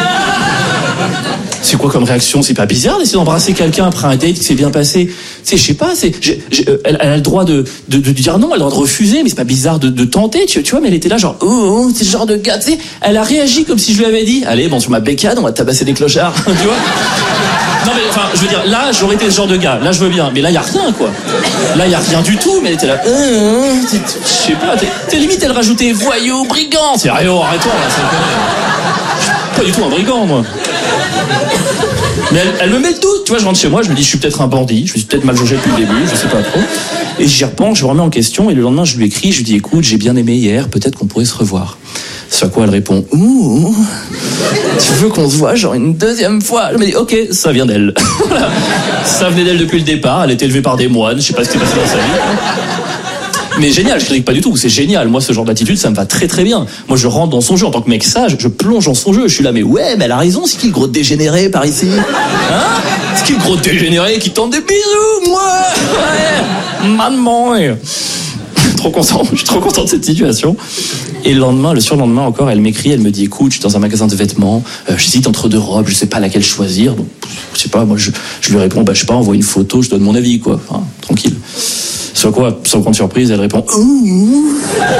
C'est quoi comme réaction ? C'est pas bizarre d'essayer d'embrasser quelqu'un après un date qui s'est bien passé ? Tu sais, je sais pas, elle a le droit de dire non, elle a le droit de refuser, mais c'est pas bizarre de tenter, tu vois, mais elle était là genre, oh, c'est ce genre de gars, tu sais, elle a réagi comme si je lui avais dit, allez, bon, sur ma bécane, on va tabasser des clochards, tu vois. Non mais, enfin, je veux dire, là, j'aurais été ce genre de gars, là, je veux bien, mais là, y a rien, quoi. Là, y a rien du tout, mais elle était là, je sais pas, t'es limite, elle rajoutait voyou, brigand, c'est rien, arrête-toi, là, c'est pas du tout un brigand, moi. Mais elle me met le doute, tu vois, je rentre chez moi, je me dis je suis peut-être un bandit, je me suis peut-être mal jaugé depuis le début, je sais pas trop. Et j'y repense, je me remets en question, et le lendemain je lui écris, je lui dis écoute, j'ai bien aimé hier, peut-être qu'on pourrait se revoir. Sur quoi elle répond ouh, tu veux qu'on se voit genre une deuxième fois? Je me dis ok, ça vient d'elle. Voilà. Ça venait d'elle depuis le départ, elle était élevée par des moines, je sais pas ce qui s'est passé dans sa vie. Mais génial, je critique pas du tout, c'est génial. Moi, ce genre d'attitude, ça me va très très bien. Moi, je rentre dans son jeu en tant que mec sage, je plonge dans son jeu. Je suis là, mais ouais, mais elle a raison, c'est qui le gros dégénéré par ici? Hein? C'est qui le gros dégénéré qui tente des bisous? Moi? Ouais, maman. Trop content, je suis trop content de cette situation. Et le surlendemain encore, elle m'écrit, elle me dit écoute, je suis dans un magasin de vêtements, j'hésite entre 2 robes, je sais pas laquelle choisir. Donc, je sais pas, moi, je lui réponds, je sais pas, envoie une photo, je donne mon avis, quoi. Enfin, tranquille. Sur quoi, sans grande surprise, elle répond ouh.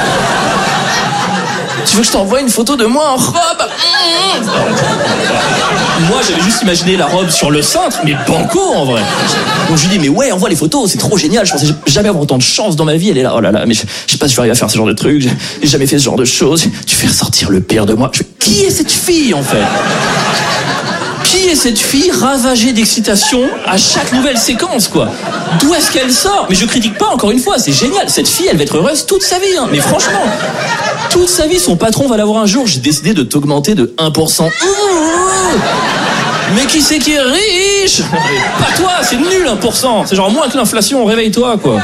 Tu veux que je t'envoie une photo de moi en robe? Moi, j'avais juste imaginé la robe sur le cintre, mais banco en vrai. Donc je lui dis mais ouais, envoie les photos, c'est trop génial. Je pensais jamais avoir autant de chance dans ma vie. Elle est là, oh là là, mais je sais pas si je vais arriver à faire ce genre de truc. J'ai jamais fait ce genre de choses. Tu fais ressortir le pire de moi. Qui est cette fille en fait? Qui est cette fille ravagée d'excitation à chaque nouvelle séquence, quoi? D'où est-ce qu'elle sort? Mais je critique pas, encore une fois, c'est génial. Cette fille, elle va être heureuse toute sa vie, hein. Mais franchement, toute sa vie, son patron va l'avoir un jour. J'ai décidé de t'augmenter de 1%. Mais qui c'est qui est riche? Pas toi, c'est nul 1%. C'est genre moins que l'inflation, réveille-toi, quoi.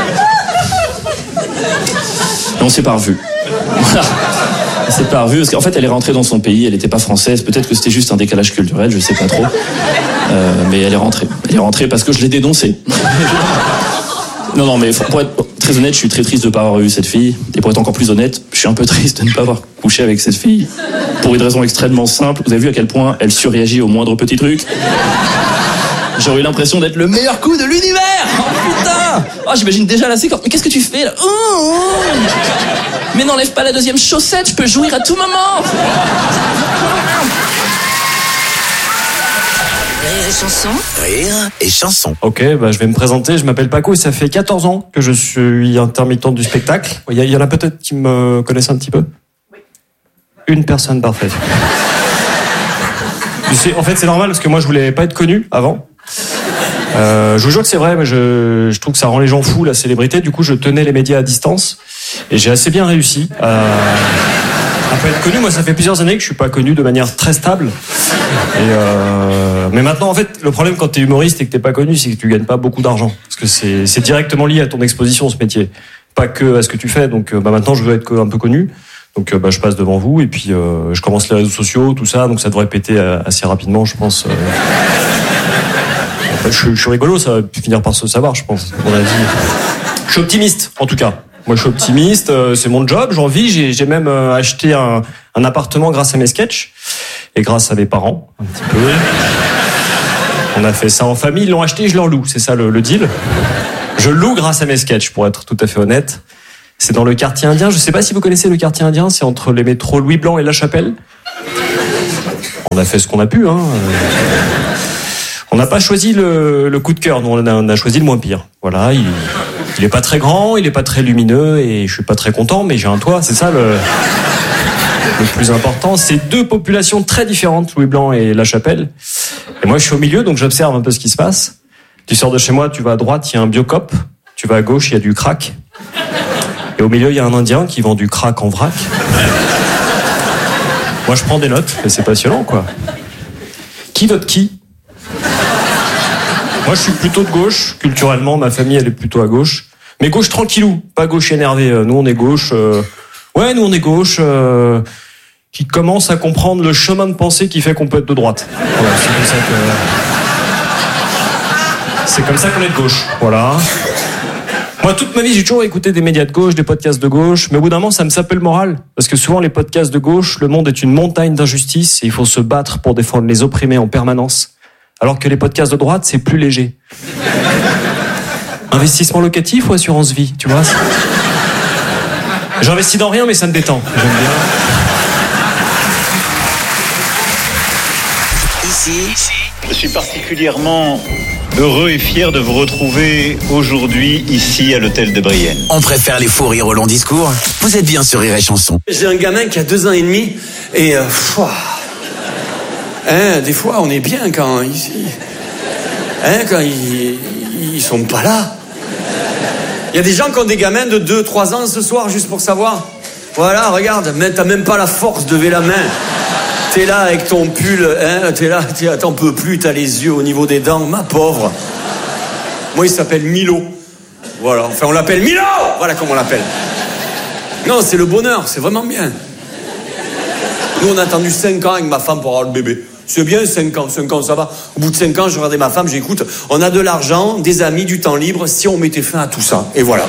Et on s'est pas revus. Voilà. Elle s'est pas revue parce qu'en fait elle est rentrée dans son pays, elle était pas française, peut-être que c'était juste un décalage culturel, je sais pas trop. Mais elle est rentrée parce que je l'ai dénoncée. Non mais pour être très honnête, je suis très triste de pas avoir vu cette fille, et pour être encore plus honnête, je suis un peu triste de ne pas avoir couché avec cette fille pour une raison extrêmement simple. Vous avez vu à quel point elle surréagit au moindre petit truc? J'aurais eu l'impression d'être le meilleur coup de l'univers. Oh putain. Oh, j'imagine déjà la séquence. Mais qu'est-ce que tu fais là? Mais n'enlève pas la deuxième chaussette, je peux jouir à tout moment. Rire et chanson. Rire et chanson. Ok, je vais me présenter. Je m'appelle Paco et ça fait 14 ans que je suis intermittent du spectacle. Il y en a peut-être qui me connaissent un petit peu. Oui. Une personne parfaite. En fait, c'est normal parce que moi, je voulais pas être connu avant. Je vous jure que c'est vrai, mais je trouve que ça rend les gens fous, la célébrité. Du coup, je tenais les médias à distance et j'ai assez bien réussi à pas être connu. Moi, ça fait plusieurs années que je suis pas connu de manière très stable. Mais maintenant, en fait, le problème quand t'es humoriste et que t'es pas connu, c'est que tu gagnes pas beaucoup d'argent. Parce que c'est directement lié à ton exposition, ce métier. Pas que à ce que tu fais. Donc, maintenant, je veux être un peu connu. Donc, je passe devant vous et puis je commence les réseaux sociaux, tout ça. Donc, ça devrait péter assez rapidement, je pense. Je suis rigolo, ça va finir par se savoir, je pense. On a dit. Je suis optimiste, en tout cas. Moi, je suis optimiste, c'est mon job, j'en vis. J'ai même acheté un appartement grâce à mes sketchs et grâce à mes parents, un petit peu. On a fait ça en famille, ils l'ont acheté, je leur loue. C'est ça le deal. Je loue grâce à mes sketchs, pour être tout à fait honnête. C'est dans le quartier indien. Je sais pas si vous connaissez le quartier indien. C'est entre les métros Louis Blanc et La Chapelle. On a fait ce qu'on a pu, hein. On n'a pas choisi le coup de cœur, nous on a choisi le moins pire. Voilà, il est pas très grand, il est pas très lumineux et je suis pas très content, mais j'ai un toit, c'est ça le. le plus important. C'est deux populations très différentes, Louis Blanc et La Chapelle. Et moi, je suis au milieu, donc j'observe un peu ce qui se passe. Tu sors de chez moi, tu vas à droite, il y a un Biocop. Tu vas à gauche, il y a du crack. Et au milieu, il y a un Indien qui vend du crack en vrac. Moi, je prends des notes, et c'est passionnant, quoi. Qui vote qui ? Moi, je suis plutôt de gauche. Culturellement, ma famille, elle est plutôt à gauche. Mais gauche tranquillou, pas gauche énervée. Nous, on est gauche... Ouais, nous, on est gauche... qui commence à comprendre le chemin de pensée qui fait qu'on peut être de droite. Voilà, c'est comme ça qu'on est de gauche. Voilà. Moi, toute ma vie, j'ai toujours écouté des médias de gauche, des podcasts de gauche, mais au bout d'un moment, ça me sapait le moral. Parce que souvent, les podcasts de gauche, le monde est une montagne d'injustice et il faut se battre pour défendre les opprimés en permanence. Alors que les podcasts de droite, c'est plus léger. Investissement locatif ou assurance vie, tu vois ? J'investis dans rien, mais ça me détend. J'aime bien. Ici, je suis particulièrement heureux et fier de vous retrouver aujourd'hui ici à l'hôtel de Brienne. on préfère les faux rires aux longs discours. Vous êtes bien sur Rire et Chanson. J'ai un gamin qui a 2 ans et demi et des fois on est bien quand ils sont pas là. Il y a des gens qui ont des gamins de 2-3 ans ce soir juste pour savoir. Voilà, regarde, t'as même pas la force de lever la main. T'es là avec ton pull, t'en peux plus, t'as les yeux au niveau des dents, ma pauvre. Moi, il s'appelle Milo. Voilà, enfin, on l'appelle Milo. Voilà comment on l'appelle. Non, c'est le bonheur, c'est vraiment bien. Nous, on a attendu 5 ans avec ma femme pour avoir le bébé. C'est bien, 5 ans, ça va. Au bout de 5 ans, je regardais ma femme, j'écoute, on a de l'argent, des amis, du temps libre, si on mettait fin à tout ça. Et voilà.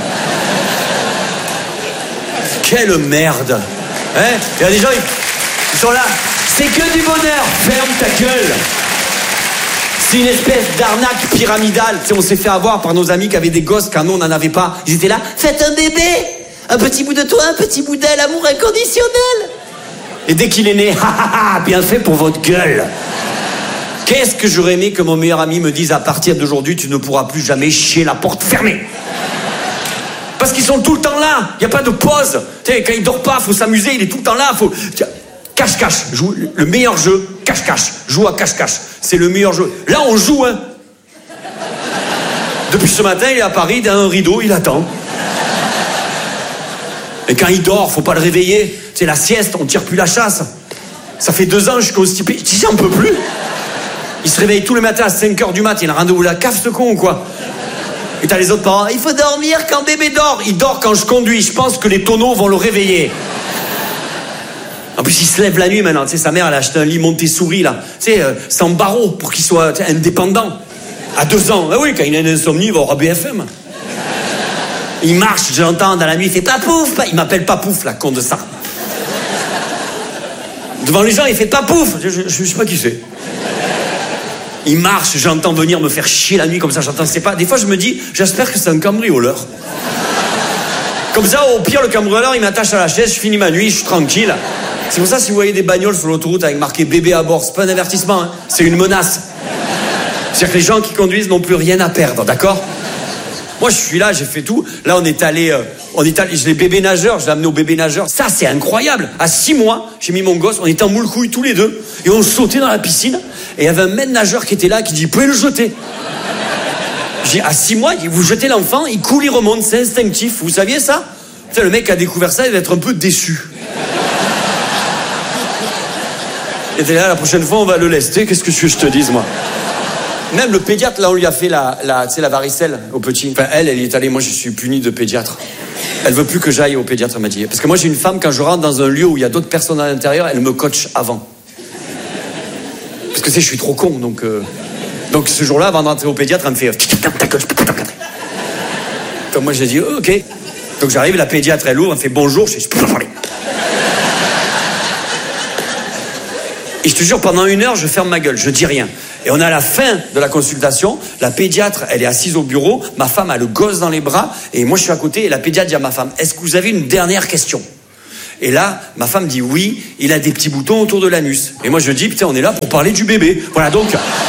Quelle merde. Il y a des gens, ils sont là. C'est que du bonheur. Ferme ta gueule. C'est une espèce d'arnaque pyramidale. Tu sais, on s'est fait avoir par nos amis qui avaient des gosses quand nous, on n'en avait pas. Ils étaient là. Faites un bébé. Un petit bout de toi, un petit bout d'elle. Amour inconditionnel. Et dès qu'il est né, bien fait pour votre gueule. Qu'est-ce que j'aurais aimé que mon meilleur ami me dise à partir d'aujourd'hui, tu ne pourras plus jamais chier la porte fermée. Parce qu'ils sont tout le temps là. Il n'y a pas de pause. Tu sais, quand il dort pas, faut s'amuser. Il est tout le temps là. Cache-cache. Le meilleur jeu, cache-cache. Joue à cache-cache. C'est le meilleur jeu. Là, on joue, hein. Depuis ce matin, il est à Paris, dans un rideau, il attend. Et quand il dort, faut pas le réveiller. C'est la sieste, on tire plus la chasse. Ça fait 2 ans, je suis constipé. J'en peux plus. Il se réveille tous les matins à 5h du mat. Il a rendez-vous à la cave, ce con, ou quoi? Et t'as les autres parents. Il faut dormir quand bébé dort. Il dort quand je conduis. Je pense que les tonneaux vont le réveiller. En plus, il se lève la nuit maintenant. Tu sais, sa mère, elle a acheté un lit Montessori, là. Tu sais, sans barreaux, pour qu'il soit indépendant. À 2 ans. Ah oui, quand il a une insomnie, il va au BFM. Il marche, je l'entends dans la nuit, il fait Papouf. Il m'appelle Papouf, la con de ça. Devant les gens, il fait Papouf. Je sais pas qui c'est. Il marche, j'entends venir me faire chier la nuit comme ça, j'entends, c'est pas. Des fois, je me dis, j'espère que c'est un cambrioleur. Comme ça, au pire, le cambrioleur, il m'attache à la chaise, je finis ma nuit, je suis tranquille. C'est pour ça, si vous voyez des bagnoles sur l'autoroute avec marqué bébé à bord, c'est pas un avertissement, hein, c'est une menace. C'est-à-dire que les gens qui conduisent n'ont plus rien à perdre, d'accord? Moi, je suis là, j'ai fait tout. Là, on est allé, je l'ai bébé nageur, je l'ai amené au bébé nageur. Ça, c'est incroyable. À 6 mois, j'ai mis mon gosse, on était en moule couille tous les deux, et on sautait dans la piscine, et il y avait un maître nageur qui était là, qui dit, vous pouvez le jeter. J'ai dit, à 6 mois, vous jetez l'enfant, il coule, il remonte, c'est instinctif. Vous saviez ça? Putain, le mec qui a découvert ça, il va être un peu déçu. Il était là, la prochaine fois, on va le lester, qu'est-ce que tu veux que je te dise, moi? Même le pédiatre, là, on lui a fait la varicelle au petit. Enfin, elle y est allée. Moi, je suis puni de pédiatre. Elle veut plus que j'aille au pédiatre, elle m'a dit. Parce que moi, j'ai une femme, quand je rentre dans un lieu où il y a d'autres personnes à l'intérieur, elle me coach avant. Parce que je suis trop con, donc ce jour-là, avant d'entrer au pédiatre, elle me fait ta gueule, je peux pas t'encadrer. Donc moi, j'ai dit ok. Donc j'arrive, la pédiatre, elle ouvre, elle me fait bonjour, je peux pas parler. Et je te jure, pendant 1 heure, je ferme ma gueule, je dis rien. Et on est à la fin de la consultation, la pédiatre, elle est assise au bureau, ma femme a le gosse dans les bras, et moi je suis à côté, et la pédiatre dit à ma femme, est-ce que vous avez une dernière question? Et là, ma femme dit oui, il a des petits boutons autour de l'anus. Et moi je dis, putain, on est là pour parler du bébé. Voilà, donc...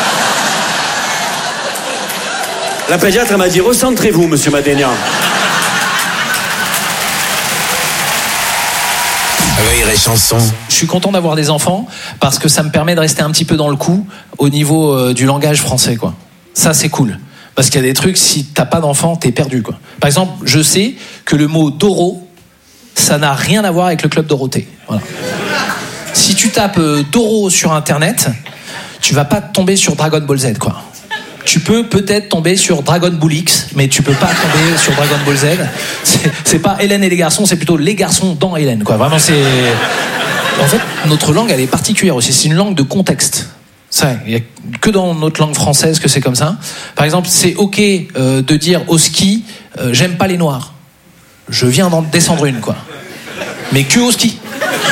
La pédiatre, elle m'a dit, recentrez-vous, monsieur Madénian. Rire et Chanson. Je suis content d'avoir des enfants parce que ça me permet de rester un petit peu dans le coup au niveau du langage français, quoi. Ça, c'est cool. Parce qu'il y a des trucs, si t'as pas d'enfant, t'es perdu, quoi. Par exemple, je sais que le mot Doro, ça n'a rien à voir avec le club Dorothée. Voilà. Si tu tapes Doro sur Internet, tu vas pas tomber sur Dragon Ball Z, quoi. Tu peux peut-être tomber sur Dragon Ball X, mais tu peux pas tomber sur Dragon Ball Z. C'est pas Hélène et les garçons, c'est plutôt les garçons dans Hélène, quoi. Vraiment, c'est... En fait, notre langue, elle est particulière aussi. C'est une langue de contexte. Ça, il y a que dans notre langue française que c'est comme ça. Par exemple, c'est ok de dire au ski, j'aime pas les noirs. Je viens d'en descendre une, quoi. Mais que au ski.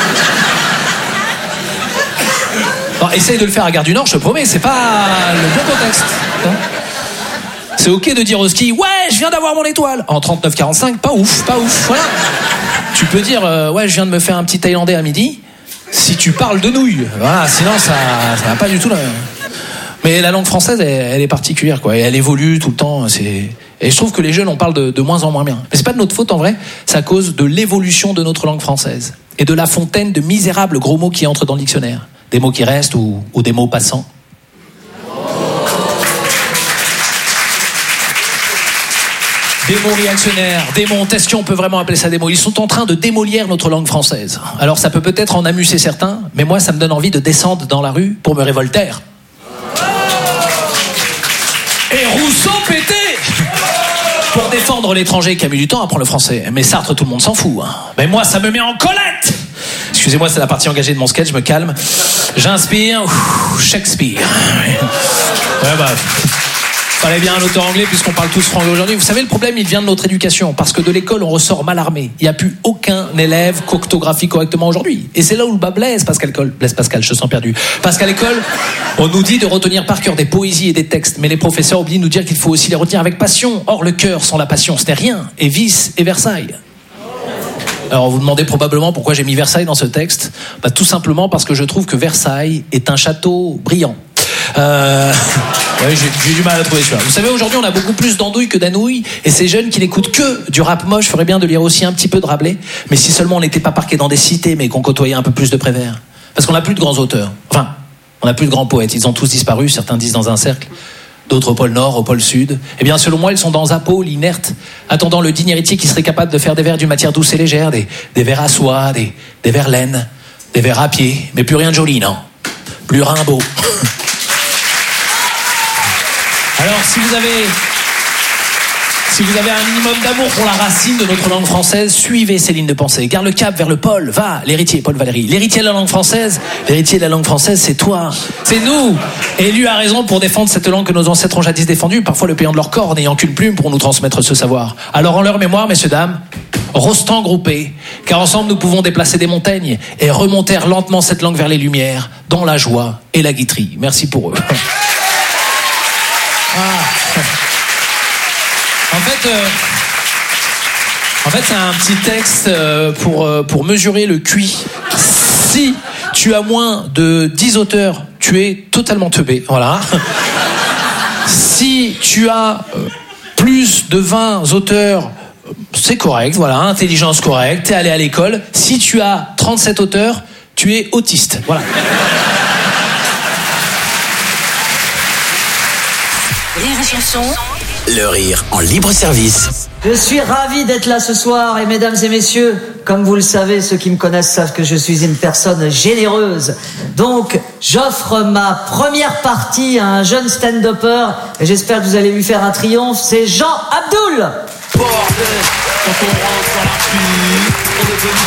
Non, essaye de le faire à Gare du Nord, je te promets, c'est pas le bon contexte. C'est ok de dire au ski, ouais, je viens d'avoir mon étoile. En 39,45, pas ouf, voilà. Tu peux dire, ouais, je viens de me faire un petit Thaïlandais à midi. Si tu parles de nouilles, voilà, sinon ça va pas du tout. Mais la langue française, elle est particulière, quoi. Et elle évolue tout le temps. Et je trouve que les jeunes, on parle de moins en moins bien. Mais c'est pas de notre faute en vrai. C'est à cause de l'évolution de notre langue française et de la fontaine de misérables gros mots qui entrent dans le dictionnaire. Des mots qui restent ou des mots passants. Des mots réactionnaires, des mots, est-ce qu'on peut vraiment appeler ça des mots? Ils sont en train de démolir notre langue française. Alors ça peut peut-être en amuser certains, mais moi ça me donne envie de descendre dans la rue pour me révolter. Et Rousseau pété pour défendre l'étranger qui a mis du temps à apprendre le français. Mais Sartre, tout le monde s'en fout. Hein. Mais moi ça me met en colette. Excusez-moi, c'est la partie engagée de mon sketch, je me calme. J'inspire, Shakespeare. Ouais, bah... Fallait bien un auteur anglais puisqu'on parle tous franglais aujourd'hui. Vous savez, le problème, il vient de notre éducation. Parce que de l'école, on ressort mal armé. Il n'y a plus aucun élève qu'orthographie correctement aujourd'hui. Et c'est là où le bas blesse, Blaise Pascal, je te sens perdu. Parce qu'à l'école, on nous dit de retenir par cœur des poésies et des textes. Mais les professeurs oublient de nous dire qu'il faut aussi les retenir avec passion. Or, le cœur sans la passion, ce n'est rien. Et Vice et Versailles. Alors, vous demandez probablement pourquoi j'ai mis Versailles dans ce texte. Bah, tout simplement parce que je trouve que Versailles est un château brillant. Ouais, j'ai du mal à trouver celui-là. Vous savez, aujourd'hui, on a beaucoup plus d'andouilles que d'anouilles, et ces jeunes qui n'écoutent que du rap moche feraient bien de lire aussi un petit peu de Rabelais. Mais si seulement on n'était pas parqués dans des cités, mais qu'on côtoyait un peu plus de Prévert. Parce qu'on n'a plus de grands auteurs. Enfin, on n'a plus de grands poètes. Ils ont tous disparu. Certains disent dans un cercle, d'autres au pôle Nord, au pôle Sud. Eh bien, selon moi, ils sont dans un pôle inerte, attendant le digne héritier qui serait capable de faire des vers d'une matière douce et légère, des vers à soie, des vers laine, des vers à pied, mais plus rien de joli, non. Plus Rimbaud. Alors, si vous avez un minimum d'amour pour la racine de notre langue française, suivez ces lignes de pensée. Garde le cap vers le pôle. Va, l'héritier, Paul Valéry. L'héritier de la langue française, c'est toi. C'est nous. Et lui a raison pour défendre cette langue que nos ancêtres ont jadis défendue, parfois le payant de leur corps, n'ayant qu'une plume pour nous transmettre ce savoir. Alors, en leur mémoire, messieurs, dames, rostons groupés, car ensemble nous pouvons déplacer des montagnes et remonter lentement cette langue vers les lumières, dans la joie et la guiterie. Merci pour eux. En fait, c'est un petit texte pour mesurer le QI. Si tu as moins de 10 auteurs, tu es totalement teubé. Voilà. Si tu as plus de 20 auteurs, c'est correct. Voilà, intelligence correcte. T'es allé à l'école. Si tu as 37 auteurs, tu es autiste. Voilà. Rire et Chanson. Le rire en libre service. Je suis ravi d'être là ce soir et mesdames et messieurs, comme vous le savez, ceux qui me connaissent savent que je suis une personne généreuse. Donc, j'offre ma première partie à un jeune stand-upper et j'espère que vous allez lui faire un triomphe. C'est Jean Abdoul. Quand on rentre dans la pluie, on est venu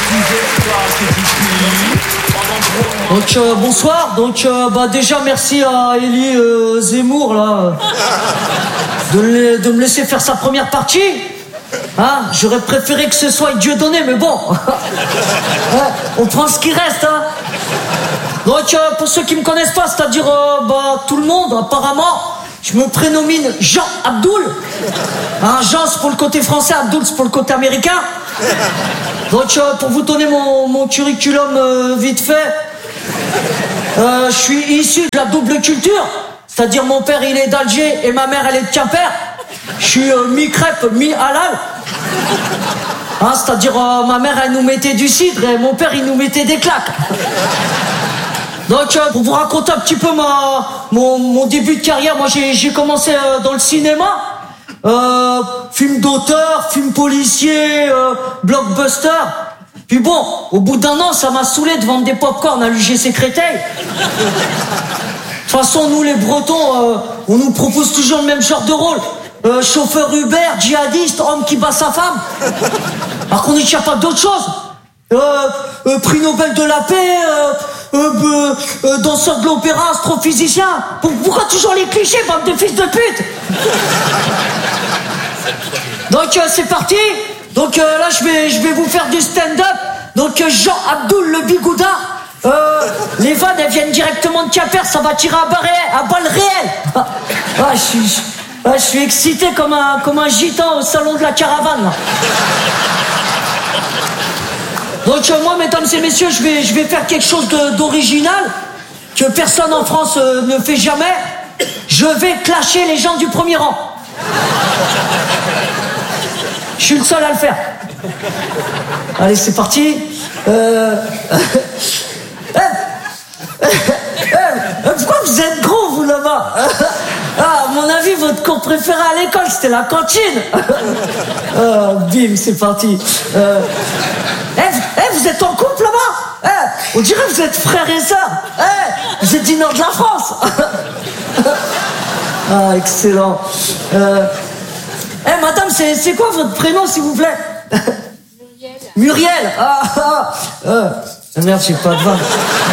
Donc bonsoir, déjà merci à Élie Zemmour là de me laisser faire sa première partie. Hein, j'aurais préféré que ce soit Dieudonné, mais bon. Ouais, on prend ce qui reste. Hein. Donc pour ceux qui me connaissent pas, c'est-à-dire tout le monde apparemment, je me prénomine Jean Abdoul. Hein, Jean c'est pour le côté français, Abdoul c'est pour le côté américain. Donc pour vous donner mon curriculum vite fait. Je suis issu de la double culture, c'est-à-dire mon père il est d'Alger et ma mère elle est de Quimper. Je suis mi-crêpe, mi-halal. Hein, c'est-à-dire, ma mère, elle nous mettait du cidre et mon père, il nous mettait des claques. Donc, pour vous raconter un petit peu mon début de carrière, moi, j'ai commencé dans le cinéma. Film d'auteur, film policier, blockbuster. Puis bon, au bout d'un an, ça m'a saoulé de vendre des pop-corn à l'UGC Créteil. De toute façon, nous les Bretons, on nous propose toujours le même genre de rôle. Chauffeur Uber, djihadiste, homme qui bat sa femme. Alors qu'on est capable d'autre chose. Prix Nobel de la paix, danseur de l'opéra, astrophysicien. Pourquoi toujours les clichés, bande de fils de pute? Donc c'est parti. Donc là je vais vous faire du stand-up. Donc Jean Abdoul le Bigouda. Les vannes elles viennent directement de Quimper, ça va tirer à balles réelles. Je suis excité comme un gitan au salon de la caravane. Là. Donc moi, mesdames et messieurs, je vais faire quelque chose d'original que personne en France ne fait jamais. Je vais clasher les gens du premier rang. Je suis le seul à le faire. Allez, c'est parti. Pourquoi vous êtes gros, vous, là-bas? Ah, à mon avis, votre cours préféré à l'école, c'était la cantine. Bim, c'est parti. Vous êtes en couple, là-bas? On dirait que vous êtes frères et sœurs. Vous êtes du nord de la France. Ah, excellent. Madame, c'est quoi votre prénom, s'il vous plaît? Muriel. Merde, j'ai pas de vanne.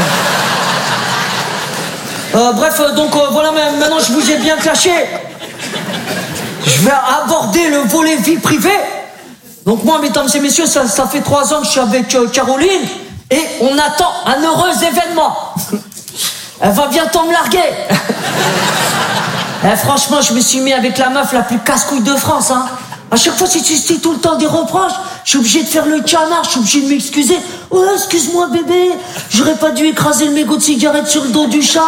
Bref, donc voilà, maintenant je vous ai bien clashé. Je vais aborder le volet vie privée. Donc moi, mesdames et messieurs, ça fait 3 ans que je suis avec Caroline et on attend un heureux événement. Elle va bientôt me larguer. Franchement, je me suis mis avec la meuf la plus casse-couille de France. Hein. À chaque fois, si tu dis tout le temps des reproches, je suis obligé de faire le canard, je suis obligé de m'excuser. Oh, excuse-moi bébé, j'aurais pas dû écraser le mégot de cigarette sur le dos du chat.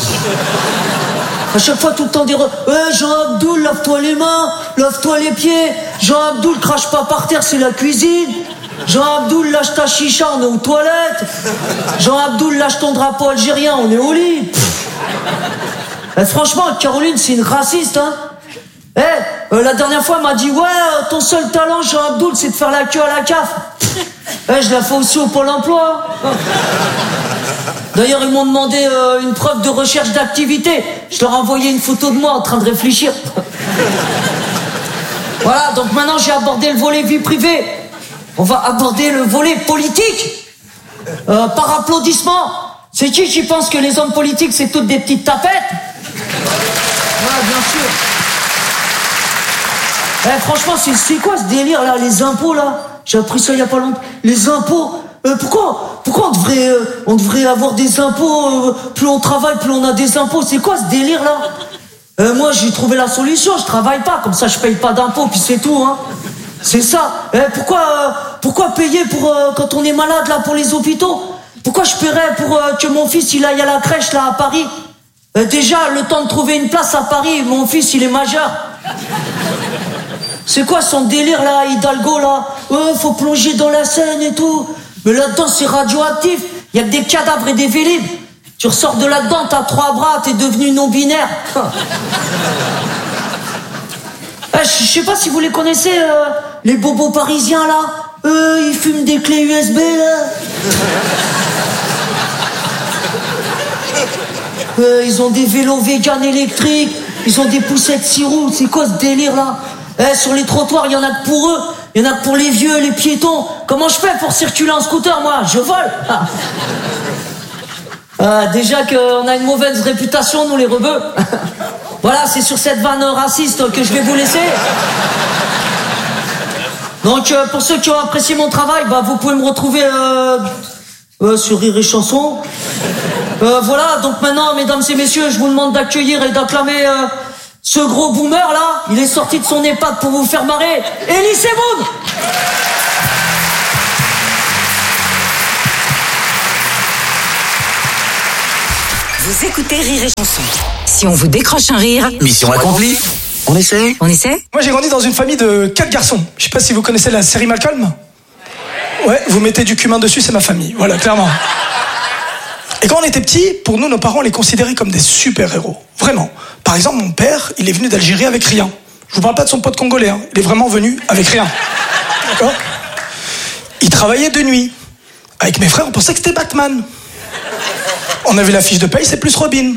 À chaque fois, tout le temps des Jean-Abdoul, lave-toi les mains, lave-toi les pieds. Jean-Abdoul, crache pas par terre, c'est la cuisine. Jean-Abdoul, lâche ta chicha, on est aux toilettes. Jean-Abdoul, lâche ton drapeau algérien, on est au lit. Franchement, Caroline, c'est une raciste, hein. La dernière fois, elle m'a dit, ouais, ton seul talent, Jean-Abdoul, c'est de faire la queue à la CAF. Je la fais aussi au Pôle emploi. D'ailleurs, ils m'ont demandé une preuve de recherche d'activité. Je leur ai envoyé une photo de moi en train de réfléchir. Voilà, donc maintenant, j'ai abordé le volet vie privée. On va aborder le volet politique. Par applaudissement. C'est qui pense que les hommes politiques, c'est toutes des petites tapettes? Ouais, bien sûr. Franchement, c'est quoi ce délire là, les impôts là? J'ai appris ça il y a pas longtemps. Les impôts, pourquoi on devrait avoir des impôts? Plus on travaille, plus on a des impôts. C'est quoi ce délire là? Moi, j'ai trouvé la solution. Je travaille pas, comme ça, je paye pas d'impôts, puis c'est tout. Hein. C'est ça. Pourquoi payer pour quand on est malade là pour les hôpitaux? Pourquoi je paierais pour que mon fils il aille à la crèche là à Paris? Déjà, le temps de trouver une place à Paris, mon fils il est majeur. C'est quoi son délire là, Hidalgo là? Faut plonger dans la Seine et tout. Mais là-dedans c'est radioactif. Il y a que des cadavres et des vélib. Tu ressors de là-dedans, t'as 3 bras, t'es devenu non-binaire. Je sais pas si vous les connaissez, les bobos parisiens là. Ils fument des clés USB là. Ils ont des vélos vegan électriques. Ils ont des poussettes 6 roues. C'est quoi ce délire là? Sur les trottoirs, il y en a que pour eux. Il y en a que pour les vieux, les piétons. Comment je fais pour circuler en scooter, moi? Je vole. Déjà qu'on a une mauvaise réputation, nous les rebeux. Voilà, c'est sur cette vanne raciste que je vais vous laisser. Donc, pour ceux qui ont apprécié mon travail, vous pouvez me retrouver sur Rire et Chanson. Voilà, donc maintenant, mesdames et messieurs, je vous demande d'accueillir et d'acclamer ce gros boomer là. Il est sorti de son EHPAD pour vous faire marrer. Elie Semoun. Vous écoutez Rire et Chanson. Si on vous décroche un rire, Mission accomplie. On essaie? on essaie? Moi j'ai grandi dans une famille de 4 garçons. Je sais pas si vous connaissez la série Malcolm. Ouais, vous mettez du cumin dessus, c'est ma famille. Voilà, clairement. Et quand on était petits, pour nous, nos parents les considéraient comme des super-héros. Vraiment. Par exemple, mon père, il est venu d'Algérie avec rien. Je vous parle pas de son pote congolais, hein. Il est vraiment venu avec rien. D'accord ? Il travaillait de nuit. Avec mes frères, on pensait que c'était Batman. On avait la fiche de paye, c'est plus Robin.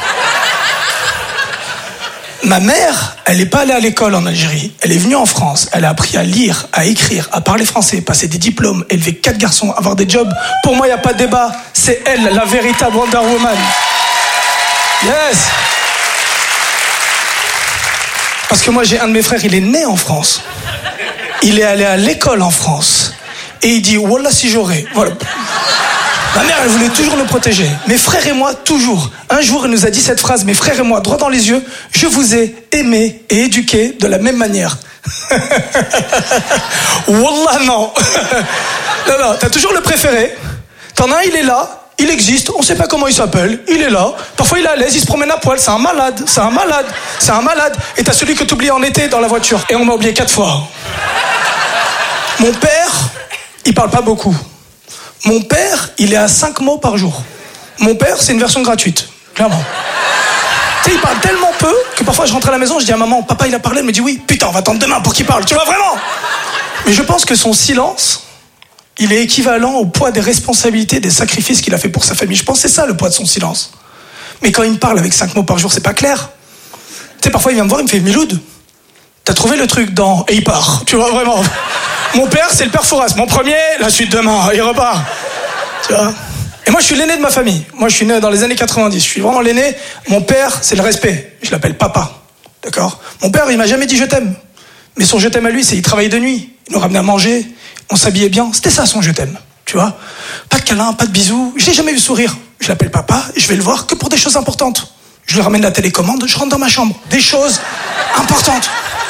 Ma mère, elle n'est pas allée à l'école en Algérie. Elle est venue en France. Elle a appris à lire, à écrire, à parler français, passer des diplômes, élever 4 garçons, avoir des jobs. Pour moi, il n'y a pas de débat. C'est elle, la véritable Wonder Woman. Yes. Parce que moi, j'ai un de mes frères, il est né en France. Il est allé à l'école en France. Et il dit, wallah si j'aurais. Voilà. Ma mère, elle voulait toujours nous protéger. Mes frères et moi, toujours. Un jour, elle nous a dit cette phrase, mes frères et moi, droit dans les yeux, je vous ai aimé et éduqué de la même manière. Wallah, non. Non, t'as toujours le préféré. T'en as un, il est là, il existe, on sait pas comment il s'appelle, il est là. Parfois, il est à l'aise, il se promène à poil, c'est un malade, c'est un malade, c'est un malade. Et t'as celui que t'oublies en été dans la voiture. Et on m'a oublié 4 fois. Mon père, il parle pas beaucoup. Mon père, il est à 5 mots par jour. Mon père, c'est une version gratuite, clairement. Tu sais, il parle tellement peu que parfois je rentre à la maison, je dis à maman, papa il a parlé, elle me dit oui, putain, on va attendre demain pour qu'il parle, tu vois vraiment. Mais je pense que son silence, il est équivalent au poids des responsabilités, des sacrifices qu'il a fait pour sa famille. Je pense que c'est ça le poids de son silence. Mais quand il me parle avec 5 mots par jour, c'est pas clair. Tu sais, parfois il vient me voir, il me fait Miloud, t'as trouvé le truc dans... Et il part, tu vois vraiment. Mon père, c'est le père Fouras. Mon premier, la suite demain, il repart. Tu vois. Et moi, je suis l'aîné de ma famille. Moi, je suis né dans les années 90. Je suis vraiment l'aîné. Mon père, c'est le respect. Je l'appelle papa. D'accord ? Mon père, il m'a jamais dit je t'aime. Mais son je t'aime à lui, c'est il travaillait de nuit. Il nous ramenait à manger. On s'habillait bien. C'était ça, son je t'aime. Tu vois ? Pas de câlin, pas de bisous. Je l'ai jamais vu sourire. Je l'appelle papa et je vais le voir que pour des choses importantes. Je lui ramène la télécommande, je rentre dans ma chambre. Des choses importantes.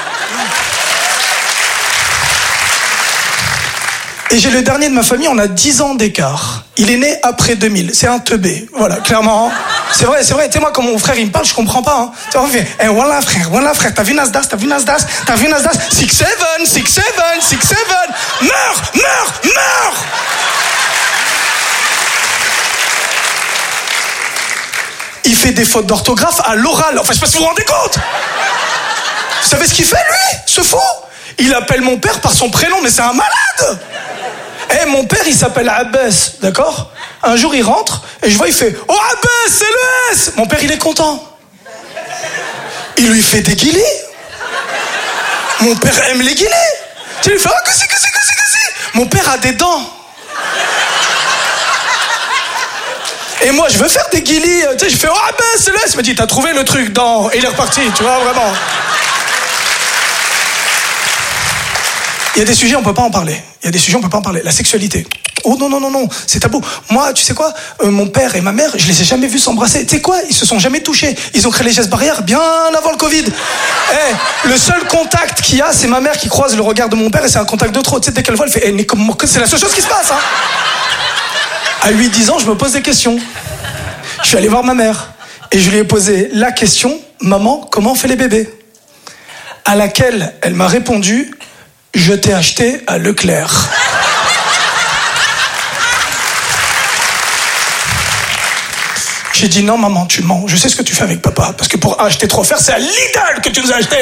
Et j'ai le dernier de ma famille, on a 10 ans d'écart. Il est né après 2000, c'est un teubé. Voilà, clairement. C'est vrai. Tu sais, moi, quand mon frère, il me parle, je comprends pas. Hein. Tu vois, on fait, voilà frère, t'as vu Nasdaq, 6-7, meurs. Il fait des fautes d'orthographe à l'oral. Enfin, je sais pas si vous vous rendez compte. Vous savez ce qu'il fait, lui, ce fou ? Il appelle mon père par son prénom, mais c'est un malade. Mon père, il s'appelle Abbas, d'accord ? Un jour, il rentre, et je vois, il fait « Oh, Abbas, c'est le S !» Mon père, il est content. Il lui fait des guillis. Mon père aime les guillis. Tu lui fais « Oh, que c'est. » Mon père a des dents. Et moi, je veux faire des guillis. Tu sais, je fais « Oh, Abbas, c'est le S !» Il me dit « T'as trouvé le truc dans... » Et il est reparti, tu vois, vraiment. Il y a des sujets, on peut pas en parler. La sexualité. Oh non, c'est tabou. Moi, tu sais quoi ? Mon père et ma mère, je les ai jamais vus s'embrasser. Tu sais quoi ? Ils se sont jamais touchés. Ils ont créé les gestes barrières bien avant le Covid. Le seul contact qu'il y a, c'est ma mère qui croise le regard de mon père et c'est un contact de trop. Tu sais, dès qu'elle voit, elle fait c'est la seule chose qui se passe. Hein. À 8-10 ans, je me pose des questions. Je suis allé voir ma mère et je lui ai posé la question, maman, comment on fait les bébés ? À laquelle elle m'a répondu, je t'ai acheté à Leclerc. J'ai dit non maman, tu mens. Je sais ce que tu fais avec papa. Parce que pour acheter trop faire, c'est à Lidl que tu nous as acheté.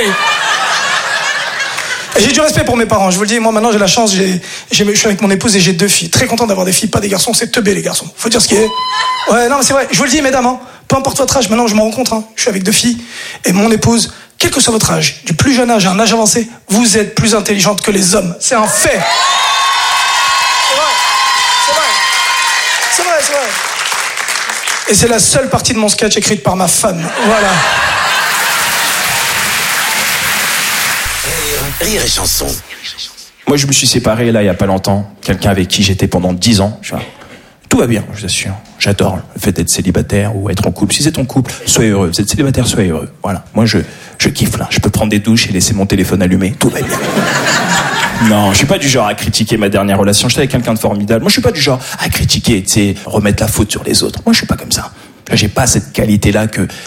Et j'ai du respect pour mes parents. Je vous le dis, moi maintenant j'ai la chance, je suis avec mon épouse et j'ai 2 filles. Très content d'avoir des filles, pas des garçons. C'est teubé les garçons. Faut dire ce qui est. Ouais, non mais c'est vrai. Je vous le dis mesdames, hein, peu importe votre âge, maintenant je m'en rends compte. Hein, je suis avec 2 filles et mon épouse. Quel que soit votre âge, du plus jeune âge à un âge avancé, vous êtes plus intelligente que les hommes. C'est un fait. C'est vrai. Et c'est la seule partie de mon sketch écrite par ma femme. Voilà. Rire et chanson. Moi, je me suis séparé, là, il y a pas longtemps. Quelqu'un avec qui j'étais pendant 10 ans. Tout va bien, je vous assure. J'adore le fait d'être célibataire ou être en couple. Si vous êtes en couple, soyez heureux. Vous êtes célibataire, soyez heureux. Voilà. Moi, je kiffe, là. Je peux prendre des douches et laisser mon téléphone allumé. Tout va bien. Non, je suis pas du genre à critiquer ma dernière relation. J'étais avec quelqu'un de formidable. Moi, je suis pas du genre à critiquer, tu sais, remettre la faute sur les autres. Moi, je suis pas comme ça. J'ai pas cette qualité-là que